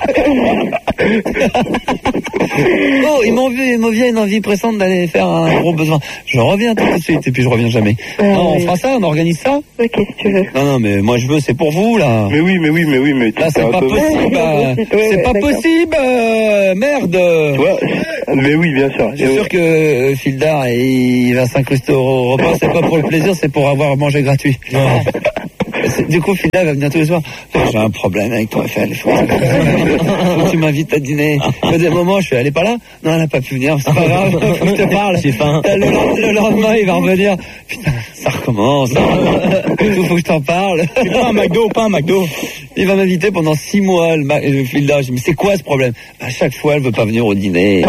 Oh, il m'en vient, il me vient une envie pressante d'aller faire un gros besoin. Je reviens tout de suite et puis je reviens jamais. Ah, non, on oui. fera ça, on organise ça. Ok, si tu veux. Non, non, mais moi je veux, c'est pour vous là. Mais oui, mais oui, mais oui, mais tu Là, c'est fais un pas peu- possible. euh, Ouais, c'est ouais, pas d'accord. possible. euh, merde. Tu vois, mais oui, bien sûr. Je suis sûr que euh, Fildar, il va s'incruster au repas, c'est pas pour le plaisir, c'est pour avoir mangé gratuit. C'est- Du coup, Fildar va venir tous les soirs. J'ai un problème avec toi, Fel. Faut que faut que tu m'invites à dîner. Il y a des moments, je fais, elle est pas là? Non, elle a pas pu venir, c'est pas grave, faut que je te parle. J'ai faim. Le, le- le lendemain, il va revenir. Putain, ça recommence. Il faut que je t'en parle. C'est pas un McDo, pas un McDo. Il va m'inviter pendant six mois, le, ma- le Fildar. Je dis, mais c'est quoi ce problème? À chaque fois, elle veut pas venir au dîner.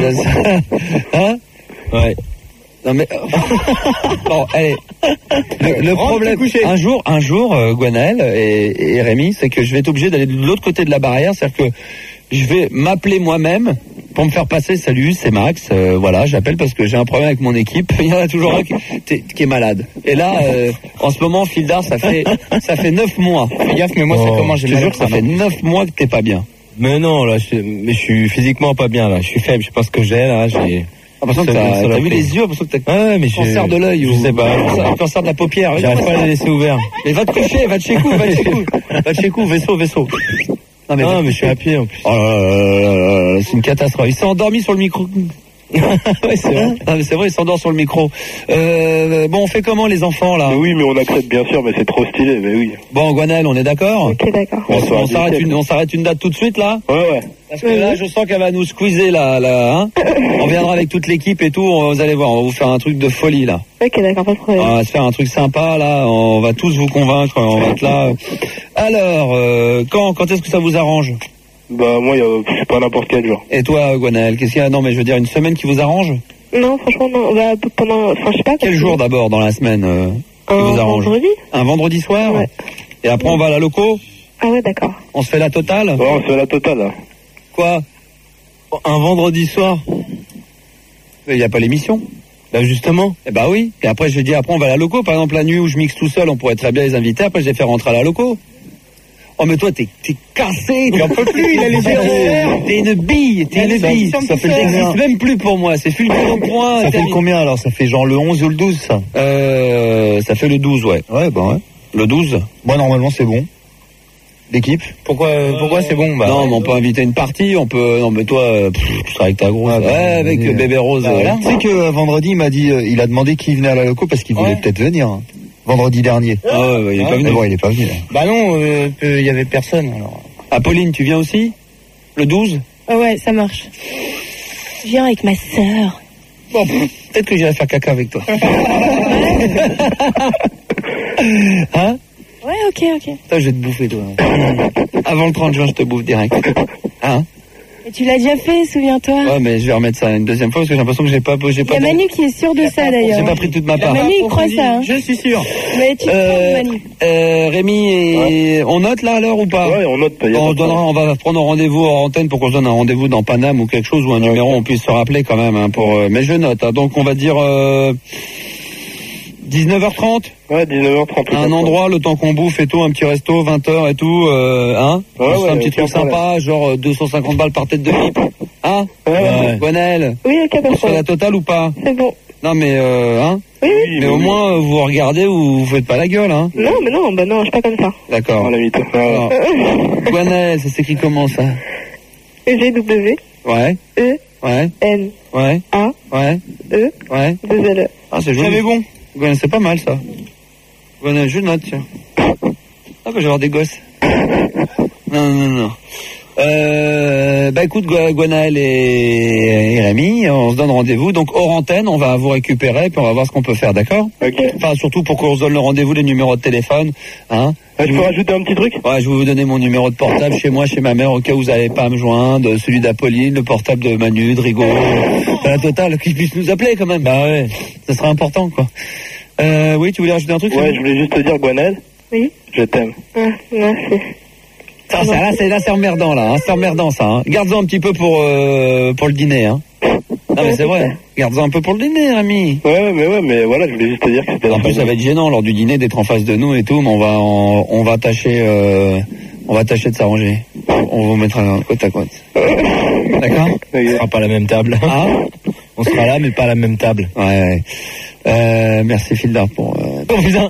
Hein? Ouais. Non mais bon, allez. Le, le problème, un jour, un jour, euh, Gwenaël et, et Rémi, c'est que je vais être obligé d'aller de l'autre côté de la barrière, c'est-à-dire que je vais m'appeler moi-même pour me faire passer. Salut, c'est Max. euh, voilà, j'appelle parce que j'ai un problème avec mon équipe. Il y en a toujours un qui, t'es- qui est malade. Et là, euh, en ce moment, Fildar, ça fait, ça fait neuf mois. Fais gaffe, mais moi, ça Oh, commence. Je te jure que ça fait neuf mois que t'es pas bien. Mais non, là, je, mais je suis physiquement pas bien, là. Je suis faible, je sais pas ce que j'ai, là. J'ai l'impression que t'as, t'as vu les yeux, l'impression que t'as ah ouais, mais un cancer je- de l'œil je ou sais pas. un cancer de la paupière. J'arrive pas à les laisser ouverts. Mais va te coucher, va te chez coup, va te chez coup, va te chez coup, vaisseau, vaisseau. Non, mais, va- mais je suis à pied, en plus. Oh là là là là là, c'est une catastrophe. Il s'est endormi sur le micro. Ouais, c'est vrai. Non, mais c'est vrai, il s'endort sur le micro. Euh, bon, on fait comment les enfants là? Mais oui, mais on accepte bien sûr, mais c'est trop stylé, mais oui. Bon, Gwenaël, on est d'accord? Ok, d'accord. On, On on se s'arrête dit une, on s'arrête une date tout de suite là? Ouais, ouais. Parce que là, je sens qu'elle va nous squeezer là, là, hein. On viendra avec toute l'équipe et tout. on- Vous allez voir, on va vous faire un truc de folie là. Ok, d'accord, pas de problème. On va se faire un truc sympa là. On va tous vous convaincre. On va être là. Alors, euh, quand, quand est-ce que ça vous arrange? Bah moi, y a, je sais pas, n'importe quel jour. Et toi, Gwenaël, qu'est-ce qu'il y a? Non, mais je veux dire une semaine qui vous arrange? Non, franchement, non. Bah, pendant, enfin, je sais pas. Quel jour d'abord dans la semaine euh, qui Un vous arrange? vendredi. Un vendredi soir? Ouais. Et après on va à la loco? Ah ouais, d'accord. On se fait la totale? Ouais, on se fait la totale là. Quoi? Un vendredi soir? Il n'y a pas l'émission. Bah, justement. Eh bah oui. Et après j'ai dit après on va à la loco. Par exemple la nuit où je mixe tout seul, on pourrait très bien les inviter. Après je les fais rentrer à la loco. Oh mais toi t'es, t'es cassé, tu en peux plus, il a les yeux. T'es une bille, t'es une bille. Ça fait n'existe même plus pour moi, c'est fulgurant point. Ça fait le combien alors? Ça fait genre le onze ou le douze ça? Euh, ça fait le douze, ouais. Ouais, bah ouais. Le douze? Moi normalement c'est bon. L'équipe? Pourquoi, pourquoi c'est bon? Bah, non, mais on peut inviter une partie, on peut. Non, mais toi, euh, pff, tu seras avec ta grosse. Ouais, bah, ouais, avec euh, bébé Rose. Bah, voilà. Tu sais que euh, vendredi il m'a dit, euh, il a demandé qui venait à la loco parce qu'il voulait Ouais. peut-être venir. hein. Vendredi dernier. Ah ouais, ouais, il est pas Mais venu. bon, il est pas venu. Là. bah non, euh, euh, il y avait personne, alors. Apolline, tu viens aussi? Le douze? Ah ouais, ça marche. Je viens avec ma sœur. Bon, peut-être que j'irai faire caca avec toi. Hein? Ouais, ok, ok. Toi, je vais te bouffer, toi. Avant le trente juin, je te bouffe direct. Hein? Et tu l'as déjà fait, souviens-toi. Ouais, mais je vais remettre ça une deuxième fois parce que j'ai l'impression que j'ai pas, j'ai Il y pas, a Manu qui est sûr de ça d'ailleurs. j'ai pas pris toute ma part. Manu, il croit ça. Hein. Je suis sûr. Mais tu Euh, crois, Manu. Euh, Rémi, et on note là à l'heure ou pas? Ouais, on note. y a Bon, pas on, de se donnera, on va prendre un rendez-vous en antenne pour qu'on se donne un rendez-vous dans Paname ou quelque chose ou un numéro, on puisse se rappeler quand même. Hein, pour, euh, mais je note. Hein, donc on va dire euh, dix-neuf heures trente. Ouais, dix-neuf heures trente. Un endroit, le temps qu'on bouffe et tout, un petit resto, vingt heures et tout, euh, hein. Ouais, On se fait ouais, un petit aucun truc sympa, problème. genre euh, deux cent cinquante balles par tête de pipe. Hein? Ouais, ouais. Gwenaël, Oui, ok, pas de on se fait la problème. totale ou pas? C'est bon. Non mais euh, hein. Oui, oui. Mais au moins euh, vous regardez ou vous faites pas la gueule, hein. Non, mais non, bah non, je suis pas comme ça. D'accord. On l'a mis tout. Alors, Gwenaël, c'est c'est qui commence ça? G W Ouais. E Ouais. N Ouais. A Ouais. E Ouais. deux L E. Ah, c'est joli. J'avais bon. Gwenel, c'est pas mal ça. Gwenel, je note, tiens. Ah bah je vais avoir des gosses. Non, non, non. Euh, bah écoute, Gwenaël et, et Rémi, on se donne rendez-vous. Donc hors antenne, on va vous récupérer, puis on va voir ce qu'on peut faire, d'accord? Ok. Enfin, surtout pour qu'on se donne le rendez-vous, les numéros de téléphone, hein. Ah, je peux rajouter un petit truc? Ouais, je vais vous donner mon numéro de portable chez moi, chez ma mère, au cas où vous n'allez pas à me joindre, celui d'Apolline, le portable de Manu, de Rigaud, à la totale, qu'ils puissent nous appeler quand même. Bah ouais, ça serait important, quoi. Euh, oui, tu voulais rajouter un truc? Ouais, je voulais juste te dire, Gwenaël. Oui. Je t'aime. Ah, merci. Ça, ça, là, c'est, là, c'est emmerdant, là, hein, c'est emmerdant, ça, hein. Garde-en un petit peu pour, euh, pour le dîner, hein. Non, mais c'est vrai. Garde-en un peu pour le dîner, Rémi. Ouais, mais ouais, mais voilà, je voulais juste te dire que c'était... En plus, ça va être gênant lors du dîner d'être en face de nous et tout, mais on va, on, on va tâcher, euh, on va tâcher de s'arranger. On vous mettra côte à côte. D'accord? On sera pas à la même table. Ah? On sera là, mais pas à la même table. Ouais, ouais. Euh, merci Phildar pour, euh... oh putain!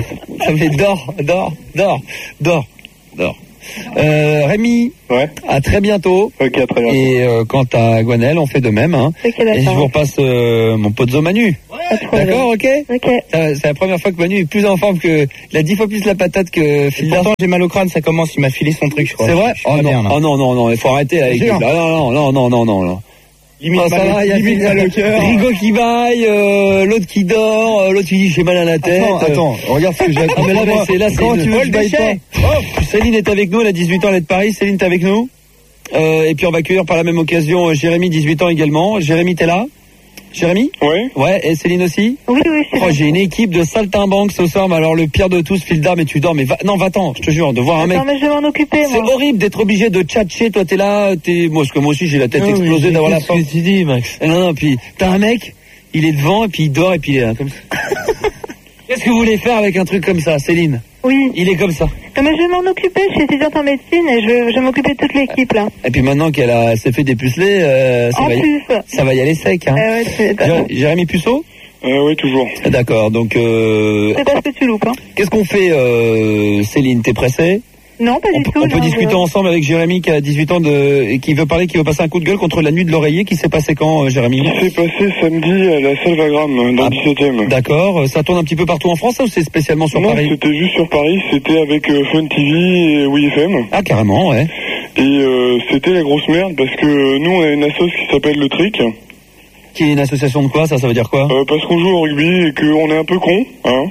Ça fait dors, dors, dors, dors, dors. Euh, Rémi, ouais. À très bientôt. Ok, à très bientôt. Et euh, quant à Gwenaël, on fait de même. Hein. Okay, et je vous repasse euh, mon pote Manu. Ouais. D'accord, ok. Ok. C'est la première fois que Manu est plus en forme que... Il a dix fois plus la patate que Phildar. Pourtant, j'ai mal au crâne, ça commence, il m'a filé son truc, je crois. C'est vrai? Oh non, bien, oh non, non, non, il faut arrêter avec... Non, non, non, non, non, non, non. Limite, oh, ça mal, va, il y a limite mal au cœur. Rigaud qui baille, euh, l'autre qui dort, euh, l'autre qui dit j'ai mal à la tête. Attends, attends, regarde ce que j'ai. Ah mais là, mais c'est là, c'est Comment une... tu veux que je baille pas? Oh, Céline est avec nous, elle a dix-huit ans, elle est de Paris. Céline, t'es avec nous. Euh, et puis on va accueillir par la même occasion Jérémy, dix-huit ans également. Jérémy, t'es là? Jérémy? Ouais. Ouais, et Céline aussi? Oui, oui, c'est oh, j'ai une équipe de saltimbanques ce soir, mais alors le pire de tous, Phildar, mais tu dors, mais va... non, va-t'en, je te jure, de voir un mec. Non, mais je vais m'en occuper, c'est moi. horrible d'être obligé de tchatcher, toi t'es là, t'es, moi, parce que moi aussi j'ai la tête non, explosée d'avoir la force. Qu'est-ce que tu dis, Max? Non, non, puis t'as un mec, il est devant, et puis il dort, et puis il est là, comme ça. Qu'est-ce que vous voulez faire avec un truc comme ça, Céline? Oui. Il est comme ça. Non, mais je vais m'en occuper, je suis étudiante en médecine et je vais, je vais m'occuper de toute l'équipe, là. Et puis maintenant qu'elle a, elle s'est fait dépuceler, euh, ça, en va y... plus. ça va y aller sec, hein. Euh, ouais, c'est... Jé- Jérémy Puceau? Euh, oui, toujours. D'accord, donc euh... C'est pas ce que tu loupes, hein. Qu'est-ce qu'on fait, euh, Céline? T'es pressée? Non, pas on, du tout. On peut non, discuter je... ensemble avec Jérémy qui a dix-huit ans de, et qui veut parler, qui veut passer un coup de gueule contre la nuit de l'oreiller qui s'est passé quand, euh, Jérémy? Qui s'est passé samedi à la Salvagram, dans ah, le dix-septième. D'accord, ça tourne un petit peu partout en France ou c'est spécialement sur non, Paris? Non, c'était juste sur Paris, c'était avec euh, Fun T V et Oui F M. Ah, carrément, ouais. Et euh, c'était la grosse merde parce que nous on a une assoce qui s'appelle Le Trick. Qui est une association de quoi, ça, ça veut dire quoi? euh, Parce qu'on joue au rugby et qu'on est un peu con, hein.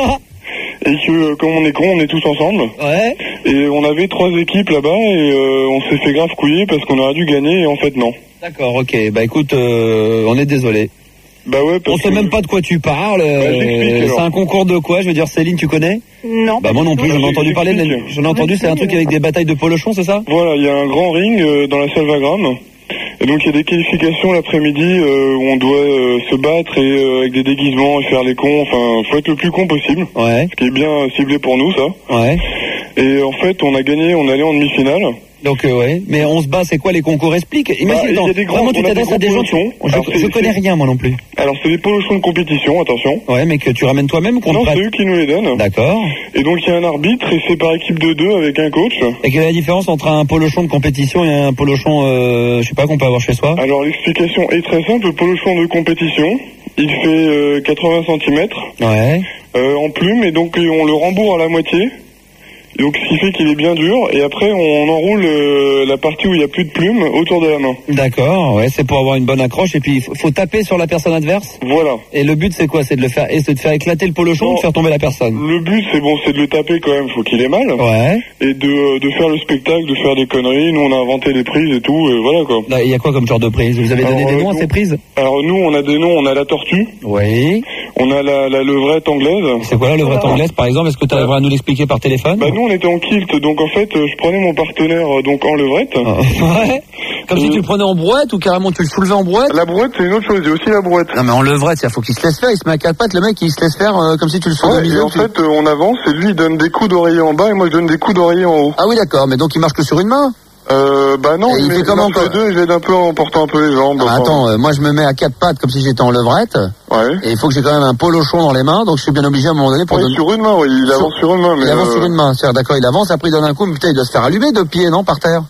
Et que comme on est con, on est tous ensemble. Ouais. Et on avait trois équipes là-bas et euh, on s'est fait grave couiller parce qu'on aurait dû gagner et en fait non. D'accord, ok. Bah écoute, euh, on est désolé. Bah ouais, parce on sait que... même pas de quoi tu parles. Bah, euh, c'est un concours de quoi? Je veux dire, Céline, tu connais? Non. Bah moi non plus, j'en ai entendu parler. De... J'en ai entendu, c'est un truc avec des batailles de polochons, c'est ça? Voilà, il y a un grand ring euh, dans la Salvagram. Et donc il y a des qualifications l'après-midi euh, où on doit euh, se battre et euh, avec des déguisements et faire les cons. Enfin, faut être le plus con possible. Ouais. Ce qui est bien ciblé pour nous, ça. Ouais. Et en fait, on a gagné, on allait en demi-finale. Donc euh, ouais, mais on se bat, c'est quoi les concours? Explique. Imagine, bah, non, des grands, vraiment tu t'adresses à des gens. Tu... Je, alors, je connais rien moi non plus. Alors c'est des polochons de compétition, attention. Ouais, mais que tu ramènes toi-même ou qu'on Non, te prête? c'est eux qui nous les donnent. D'accord. Et donc il y a un arbitre et c'est par équipe de deux avec un coach. Et quelle est la différence entre un polochon de compétition et un polochon, euh, je sais pas, qu'on peut avoir chez soi? Alors l'explication est très simple. Le polochon de compétition, il fait euh, quatre-vingts centimètres. Ouais. Euh, en plume et donc on le rembourre à la moitié. Donc ce qui fait qu'il est bien dur et après on enroule euh, la partie où il n'y a plus de plumes autour de la main. D'accord, ouais, c'est pour avoir une bonne accroche et puis il faut, faut taper sur la personne adverse. Voilà. Et le but c'est quoi? C'est de le faire, et c'est de faire éclater le polochon ou de faire tomber la personne? Le but c'est bon, c'est de le taper quand même, faut qu'il ait mal. Ouais. Et de, de faire le spectacle, de faire des conneries. Nous on a inventé des prises et tout, et voilà quoi. Il y a quoi comme genre de prise? Vous avez alors, donné des euh, noms nous, à ces prises? Alors nous on a des noms, on a la tortue. Oui. On a la, la levrette anglaise. C'est quoi la levrette voilà. anglaise par exemple? Est-ce que tu arriveras à nous l'expliquer par téléphone? Bah nous on était en kilt, donc en fait je prenais mon partenaire donc en levrette. Ah. Ouais. Comme et... si tu le prenais en brouette ou carrément tu le soulevais en brouette? La brouette c'est une autre chose, il y a aussi la brouette. Non mais en levrette, il faut qu'il se laisse faire, il se met à quatre pattes, le mec il se laisse faire euh, comme si tu le soulevais. Ouais, et en tu... fait euh, on avance et lui il donne des coups d'oreiller en bas et moi je donne des coups d'oreiller en haut. Ah oui d'accord, mais donc il marche que sur une main? Euh, bah non, et il, il fait comment les deux, je l'aide un peu en portant un peu les jambes. Ah, attends, euh, moi je me mets à quatre pattes comme si j'étais en levrette. Ouais. Et il faut que j'ai quand même un polochon dans les mains, donc je suis bien obligé à un moment donné pour oui, donner... sur une main, oui, il avance sur, sur une main. Mais il avance euh... sur une main, c'est d'accord, il avance, après il donne un coup, mais putain il doit se faire allumer de pied, non, par terre?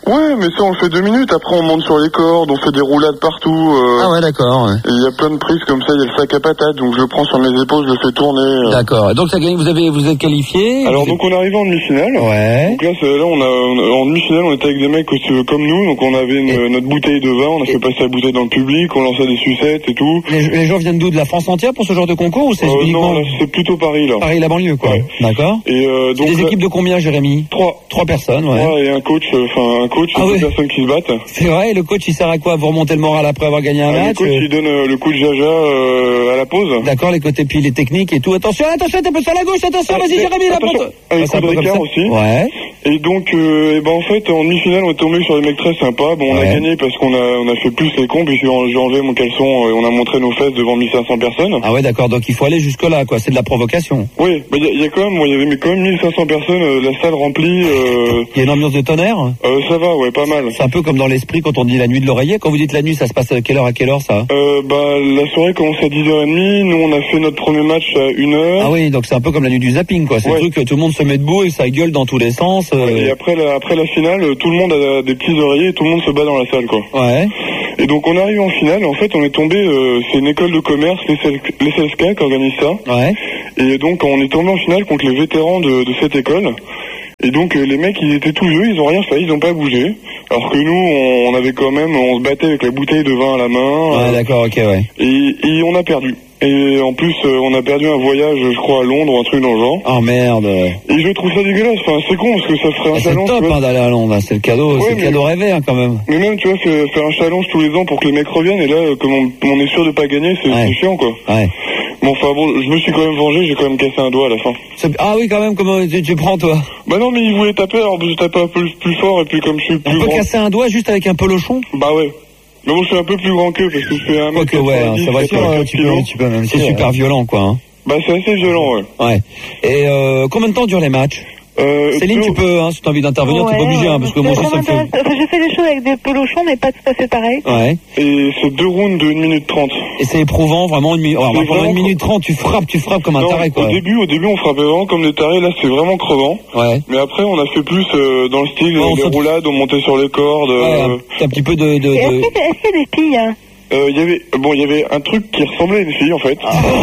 Ouais, mais ça on le fait deux minutes, après on monte sur les cordes, on fait des roulades partout. Euh, Ah ouais, d'accord. Ouais. et il y a plein de prises comme ça, il y a le sac à patates, donc je le prends sur mes épaules, je le fais tourner. euh. D'accord. Donc ça gagne, vous avez, vous êtes qualifié. Alors vous donc on est arrivé en demi-finale. Ouais. Donc là, c'est- là on a on- en demi-finale, on était avec des mecs aussi, euh, comme nous, donc on avait une- Et- notre bouteille de vin, on a fait passer la bouteille dans le public, on lançait des sucettes et tout. Les, les gens viennent d'où? De la France entière pour ce genre de concours ou c'est Euh, uniquement non, là c'est plutôt Paris là. Paris, la banlieue, quoi. Ouais. D'accord. Et euh, C'est donc des là- équipes de combien, Jérémy? trois. Trois personnes, ouais. Ouais, et un coach, euh, enfin un coach, Ah et ouais. deux personnes qui se battent. C'est vrai, le coach il sert à quoi? Vous remontez le moral après avoir gagné un Ah, le match? coach euh, il donne euh, le coup de jaja euh, à la pause. D'accord, les côtés puis les techniques et tout. Attention, attention, t'es un peu sur la gauche, attention, Ah, vas-y mais- Jérémy, la attention, pointe. avec Ah, c'est un coup peu comme d'écart ça. aussi. Ouais. Et donc, euh, et ben en fait, en demi-finale, on est tombé sur des mecs très sympas. Bon, on Ouais. a gagné parce qu'on a, on a fait plus les cons, puis j'ai j'ai enlevé mon caleçon euh, et on a montré nos fesses devant mille cinq cents personnes. Ah ouais, d'accord, donc il faut aller jusque là, quoi. C'est de la provocation. Oui, bah, il y, a- y a quand même, moi, il y avait mais quand même mille cinq cents personnes, euh, la salle remplie. Euh, Il y a une ambiance de tonnerre. euh, ça va, ouais, pas mal. C'est un peu comme dans l'esprit quand on dit la nuit de l'oreiller. Quand vous dites la nuit, ça se passe à quelle heure à quelle heure, ça? Euh, bah, la soirée commence à dix heures trente. Nous, on a fait notre premier match à une heure. Ah oui, donc c'est un peu comme la nuit du zapping, quoi. C'est Ouais. le truc que tout le monde se met debout et ça gueule dans tous les sens. euh, Et après la, après la finale, euh, tout le monde a des petits oreillers et tout le monde se bat dans la salle, quoi. Ouais. Et donc on arrive en finale, en fait on est tombé, euh, c'est une école de commerce, l'S L S K qui organise ça. Ouais. Et donc on est tombé en finale contre les vétérans de, de cette école. Et donc euh, les mecs ils étaient tous vieux, ils ont rien fait, ils ont pas bougé. Alors que nous on, on avait quand même, on se battait avec la bouteille de vin à la main. Ouais, euh, d'accord, ok, ouais. et, et on a perdu. Et en plus euh, on a perdu un voyage, je crois à Londres ou un truc dans le genre. Oh merde. Et je trouve ça dégueulasse, enfin c'est con parce que ça ferait un Ah, c'est challenge. top, tu vois. hein, d'aller à Londres, hein, c'est le cadeau, Ouais, c'est le mais- cadeau rêvé, hein, quand même. Mais même, tu vois, faire faire un challenge tous les ans pour que les mecs reviennent, et là, euh, comme on, on est sûr de pas gagner, c'est Ouais. c'est chiant, quoi. Ouais. Bon, enfin bon, je me suis quand même vengé, j'ai quand même cassé un doigt à la fin. C'est- Ah oui, quand même, comment tu, tu prends, toi? Bah non, mais il voulait taper, alors j'ai tapé un peu plus fort, et puis comme je suis On plus peut grand... casser un doigt juste avec un pelochon? Bah ouais. Mais bon, je suis un peu plus grand qu'eux, parce que je fais un mètre Quoique, ouais, hein, ça va sûr, euh, tu peux, tu peux même. C'est super violent, quoi. Hein. Bah c'est assez violent, ouais. Ouais. Et euh, combien de temps durent les matchs? Euh, Céline, tu peux, hein, si tu as envie d'intervenir, tu peux obligé, hein, parce que moi aussi, ça me fait... Enfin, je fais des choses avec des pelochons, mais pas tout à fait pareil. Ouais. Et c'est deux rounds de une minute trente. Et c'est éprouvant, vraiment, une minute... Alors, C'est pendant vraiment une minute trente, tu frappes, tu frappes comme un Non, taré, quoi. Au début, au début, on frappait vraiment comme des tarés, là c'est vraiment crevant. Ouais. Mais après, on a fait plus euh, dans le style, Ouais, on des saute- roulades, on montait sur les cordes. Ouais, euh, un, un petit peu de... de, Et Est-ce de... qu'il y a est-ce qu'il y a des filles hein Euh, il y avait bon il y avait un truc qui ressemblait à une fille en fait.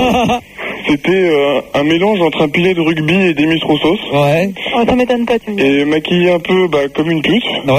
C'était euh, un mélange entre un pilet de rugby et des Roussos. Ouais. Oh, ça m'étonne pas, tu me dis. Et maquillé un peu bah, comme une pute. Ouais.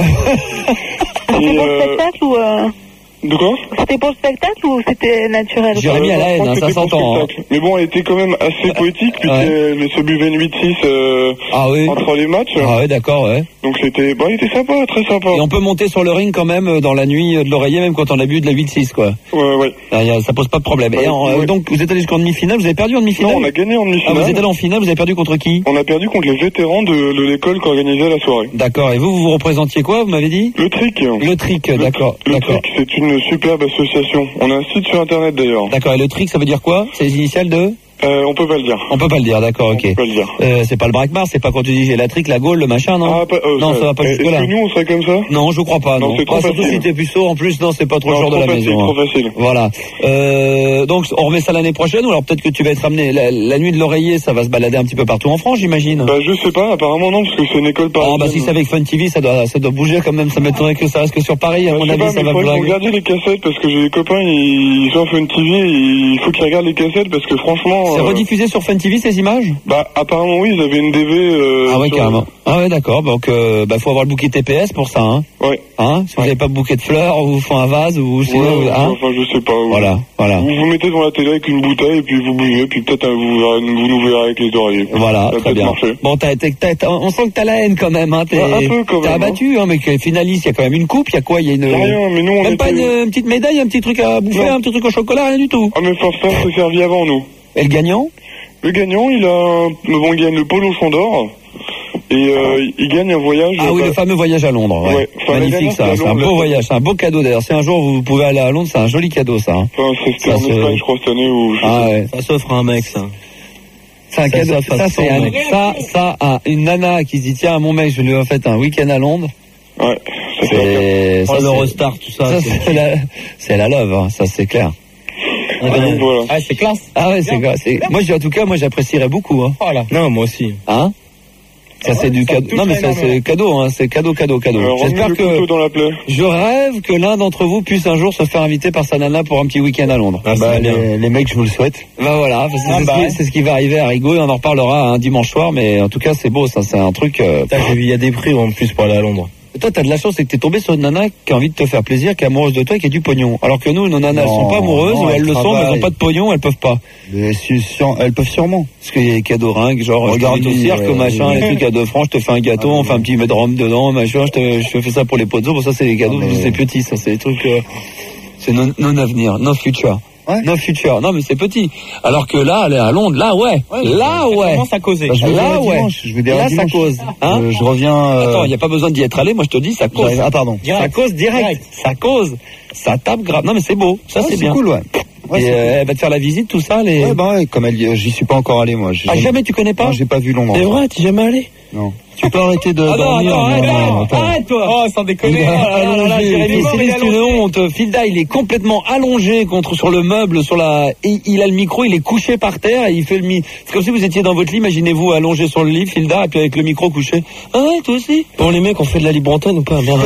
C'était Et, pour le euh, spectacle ou... Euh... De quoi? C'était pour le spectacle ou c'était naturel? Jérémy à la je haine, crois hein, que ça c'était pour s'entend. le Hein. spectacle. Mais bon, elle était quand même assez poétique puisqu'elle se buvait une huit six euh, Ah oui. entre les matchs. Ah ouais, d'accord, ouais. Donc c'était bon, elle était sympa, très sympa. Et on peut monter sur le ring quand même euh, dans la nuit euh, de l'oreiller, même quand on a bu de la huit six, quoi. Ouais, ouais. Ah, y a- ça pose pas de problème. Et Ouais, en, euh, ouais. donc, vous êtes allé jusqu'en demi-finale, vous avez perdu en demi-finale? Non, on a gagné en Ah, demi-finale. vous êtes allé en finale, vous avez perdu contre qui? On a perdu contre les vétérans de, de l'école qui organisait la soirée. D'accord. Et vous, vous vous représentiez quoi, vous m'avez dit? Le Trick. Le Trick, d'accord. Le D'accord. Trick, c'est une superbe association. On a un site sur internet d'ailleurs. D'accord. Et le Trick, ça veut dire quoi? C'est les initiales de? Euh, on peut pas le dire. On peut pas le dire, d'accord, ok. On peut pas le dire. Euh, c'est pas le Braquemar, c'est pas quand tu dis j'ai la trique, la gaule, le machin, non? Ah, pas, euh, Non, ça va pas euh, jusque-là. Est-ce que nous on serait comme ça? Non, je crois pas, Non, non. c'est trop Ah, surtout facile. si t'es puceau, en plus, non, c'est pas trop le Non, genre de trop la facile, maison. trop hein. facile. Voilà. Euh, donc, on remet ça l'année prochaine, ou alors peut-être que tu vas être amené, la, la nuit de l'oreiller, ça va se balader un petit peu partout en France, j'imagine? Bah je sais pas, apparemment non, parce que c'est une école Ah, parisienne. bah si c'est avec Fun T V, ça doit, ça doit bouger quand même, ça m'étonnerait que ça reste que sur Paris, à Bah, mon je sais avis, pas, ça mais va faudrait que vous blaguer. regardiez les cassettes, parce que j'ai des copains, ils sont à Fun T V, et il faut qu'ils regardent les cassettes, parce que franchement... C'est euh, rediffusé sur Fun T V, ces images? Bah apparemment oui, ils avaient une D V... Euh, Ah ouais, sur- carrément. Ah ouais, d'accord. Donc, euh, bah, faut avoir le bouquet T P S pour ça, hein. Ouais. Hein? Si vous n'avez pas de bouquet de fleurs, ou vous faites un vase, ou Ouais, sinon, ouais, hein? enfin je sais pas. ouais. Voilà, voilà. Vous vous mettez devant la télé avec une bouteille, et puis vous bougez, puis peut-être euh, vous, verrez- vous nous verrez avec les oreillers. Voilà, Ça va très peut-être bien. marcher. Bon, t'as, t'as, t'as- t'as- on sent que t'as la haine quand même, hein. T'es, Ouais, un peu quand t'es même, abattu, hein, mais que finaliste, il y a quand même une coupe, il y a quoi? Il y a une. Y a rien, mais nous on Même était... pas une, une petite médaille, un petit truc à bouffer, Non. un petit truc au chocolat, rien du tout. Ah mais forcément, ça s'est servi avant nous. Et le gagnant? Le gagnant, il a un... bon, il gagne le polochon d'or et euh, il gagne un voyage. Ah oui, bah, le fameux voyage à Londres. Ouais. Ouais. Enfin, la Magnifique, dernière, ça. c'est à C'est un Londres, beau là. voyage, c'est un beau cadeau d'ailleurs. Si un jour vous pouvez aller à Londres, c'est un joli cadeau, ça. Hein. Enfin, c'était Ça en se- Espagne, je crois, cette année où. je Ah sais ouais. Ça s'offre à un mec, ça. C'est un Ça, cadeau. ça, Ça, ça c'est sent, un, mec. ça, ça, un- une nana qui se dit tiens, mon mec, je lui ai fait un week-end à Londres. pas. Ouais. Ça, c'est C'est, Oh, ça, c'est- l'Eurostar, tout ça. ça, c'est- c'est la, c'est la love, hein, ça c'est clair. Ah, donc, voilà. Ah, c'est classe. Ah ouais, c'est clair. c'est- Moi, j'ai- en tout cas, moi, j'apprécierais beaucoup, hein. Voilà. Non, moi aussi. Hein? Ça c'est du cadeau. Non mais ça c'est cadeau, hein. C'est cadeau, cadeau, cadeau. Euh, J'espère que dans la plaie. je rêve que l'un d'entre vous puisse un jour se faire inviter par sa nana pour un petit week-end à Londres. Ah, bah, les, les mecs, je vous le souhaite. Bah voilà, c'est, Ah, c'est, bah, ce qui, ouais. c'est ce qui va arriver à Rigaud et on en reparlera un dimanche soir. Mais en tout cas, c'est beau, ça, c'est un truc. Euh... Putain, j'ai vu, il y a des prix en plus pour aller à Londres. Toi, t'as de la chance, c'est que t'es tombé sur une nana qui a envie de te faire plaisir, qui est amoureuse de toi et qui a du pognon. Alors que nous, nos nanas, elles sont pas amoureuses, non, ou elles elles le sont, mais elles travaillent. ont pas de pognon, elles peuvent pas. Mais si, si, elles peuvent sûrement. Parce qu'il y a des cadeaux ringues, genre, Regarde, je t'invite au cirque, euh, machin, oui. les trucs à deux francs, je te fais un gâteau, on fait un petit peu de rhum dedans, machin, je te, je te fais ça pour les potes. Bon, ça, c'est les cadeaux, Ah, mais- c'est petit, ça, c'est des trucs, euh, c'est non, non avenir, non future. Ouais. No future. Non, mais c'est petit. Alors que là, elle est à Londres, là, ouais. là, ouais. commence à causer. Bah, je vous là, dirai ouais. dimanche, je vous dirai là, dimanche. ça cause. Hein Euh, je reviens. euh, Attends, il n'y a pas besoin d'y être allé, moi je te dis, ça cause. j'arrive- Ah, pardon. Ça cause direct. Ça cause. Ça tape grave. Non, mais c'est beau. Ça, Ouais, c'est bien. cool, ouais. Ouais, Et c'est euh, cool. elle va te faire la visite, tout ça, les. Ouais, bah ouais, comme elle, j'y suis pas encore allé, moi. J'ai Ah, jamais tu connais pas? Non, j'ai pas vu Londres. C'est vrai, t'es jamais allé? Non. Tu peux arrêter de Ah non, dormir. attends, arrête, non, non, arrête, attends. arrête, toi. Oh, sans déconner. Il est Oh là là là là, allongé. Jérémy, C'est il est une allongé. honte. Filda, il est complètement allongé contre sur le meuble, sur la. Il, il a le micro, il est couché par terre. Et il fait le mi. C'est comme si vous étiez dans votre lit. Imaginez-vous allongé sur le lit, Filda, et puis avec le micro couché. Ah ouais, toi aussi. Bon, les mecs, on fait de la libre antenne ou pas? Merde.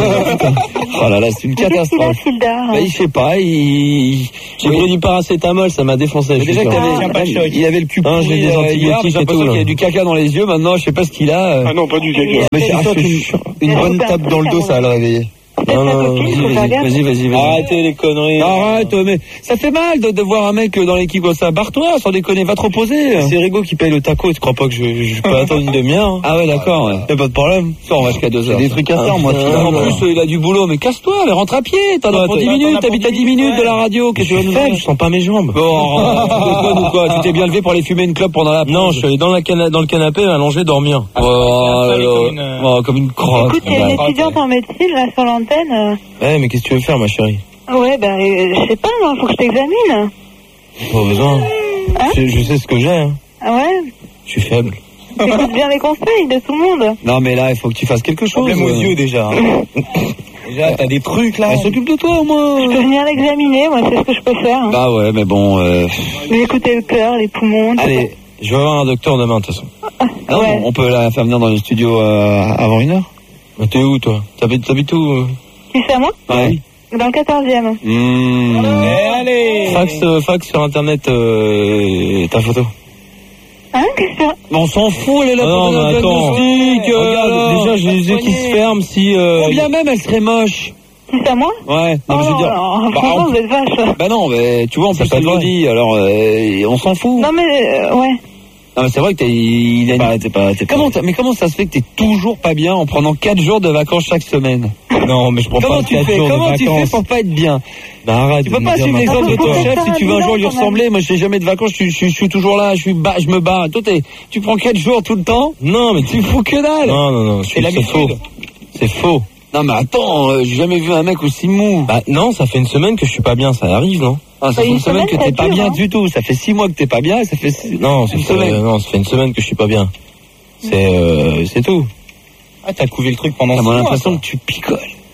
Oh là là, c'est une catastrophe. Bah, je sais pas. Il. J'ai pris du paracétamol, ça m'a défoncé. Mais déjà, qu'il il avait le cul Hein, j'ai pourri, des euh, antibiotiques hier, j'ai et l'impression tout, qu'il y a là. du caca dans les yeux. Maintenant, je sais pas ce qu'il a. euh. Ah non, pas du caca. Mais j'ai- Ah, ah, tu- une, une bonne tape dans le dos, ça va le réveiller. Non, non, vas-y, vas-y, vas-y, vas-y, vas-y. Arrêtez les conneries. Arrête, mais ça fait mal de, de voir un mec dans l'équipe comme ça. Barre-toi, sans déconner, va te reposer. C'est Rigaud qui paye le taco, tu crois pas que je, je peux attendre une demi-heure? Hein. Ah ouais, d'accord, ouais. Y'a pas de problème. Ça, on va jusqu'à deux heures. J'ai des trucs à faire, moi. Ah, putain, en moi. plus, euh, il a du boulot, mais casse-toi, mais rentre à pied. T'en as Ouais, pour t'as- dix t'en as minutes, pour t'habites à dix dix minutes de la radio. Je Qu'est-ce que tu suis vas nous faible, dire? je sens pas mes jambes. Bon, tu déconnes ou quoi? Tu t'es bien levé pour aller fumer une clope pendant la pause? Non, je suis allé dans, la cana- dans le canapé, allongé, dormir. Oh, là là. Oh, comme une crotte. Écoute, il y a une étudiante en médecine là sur l'antenne. euh. Eh, mais qu'est-ce que tu veux faire, ma chérie? Ouais, ben, euh, je sais pas, il faut que je t'examine. Pas besoin. Hein? je, je sais ce que j'ai, hein. Ah ouais? Je suis faible. Écoute bien les conseils de tout le monde. Non, mais là, il faut que tu fasses quelque chose. Problème aux yeux, déjà. hein. Déjà, t'as des trucs, là. Elle s'occupe de toi, au moins. Je peux venir l'examiner, moi, c'est ce que je peux faire. Hein. Bah ouais, mais bon, euh... Je vais écouter le cœur, les poumons. tout allez. Je vais voir un docteur demain, de toute façon. Non, Ouais. on peut la faire venir dans le studio euh, avant une heure. Mais t'es où, toi? T'habites, t'habites où? euh ça. Qui c'est à moi? Ouais. Dans le quatorzième. Mmh. allez! Fax, euh, fax sur internet, euh, ta photo. Hein? Qu'est-ce que Mais on s'en fout, elle est là Ah pour non, faire mais un attends. diagnostic. euh, Regarde, alors. déjà, j'ai les yeux qui se ferment si, euh... Combien même elle serait moche. Qui c'est à moi? Ouais. Oh Non, mais je veux non, dire. non, Bah, franchement, on- vous êtes vache. bah non, mais tu vois, en Ça plus peut elle être le vrai. dit, alors euh, on s'en fout. Non, mais, euh, ouais. Non, mais c'est vrai que t'es, il a une- Bah, t'es pas, t'es pas... Comment t'as- mais comment ça se fait que t'es toujours pas bien en prenant quatre jours de vacances chaque semaine? Non, mais je prends Comment pas tu quatre fais jours de Comment tu fais vacances. pour pas être bien? Bah, arrête. Tu de peux me pas dire suivre n'importe l'exemple de quoi. ton chef faire si un tu veux un bilan, jour lui quand même. ressembler. Moi, je fais jamais de vacances, je, je, je suis toujours là, je suis bas, je me bats. Toi, t'es- tu prends quatre jours tout le temps. Non, mais Tu fous que dalle. Non, non, non, je C'est suis- c'est l'habitude. faux. C'est faux. Non, mais attends, euh, j'ai jamais vu un mec aussi mou. Bah, non, ça fait une semaine que je suis pas bien, ça arrive, non? Ah, ça Bah, fait une une semaine que semaine, t'es ça pas dure, bien hein. du tout. Ça fait six mois que t'es pas bien, et ça fait six... Non, ça une fait, semaine. euh, non, ça fait une semaine que je suis pas bien. C'est, euh, c'est tout. Ah, t'as couvé le truc pendant T'as six mois, l'impression toi. que tu picoles.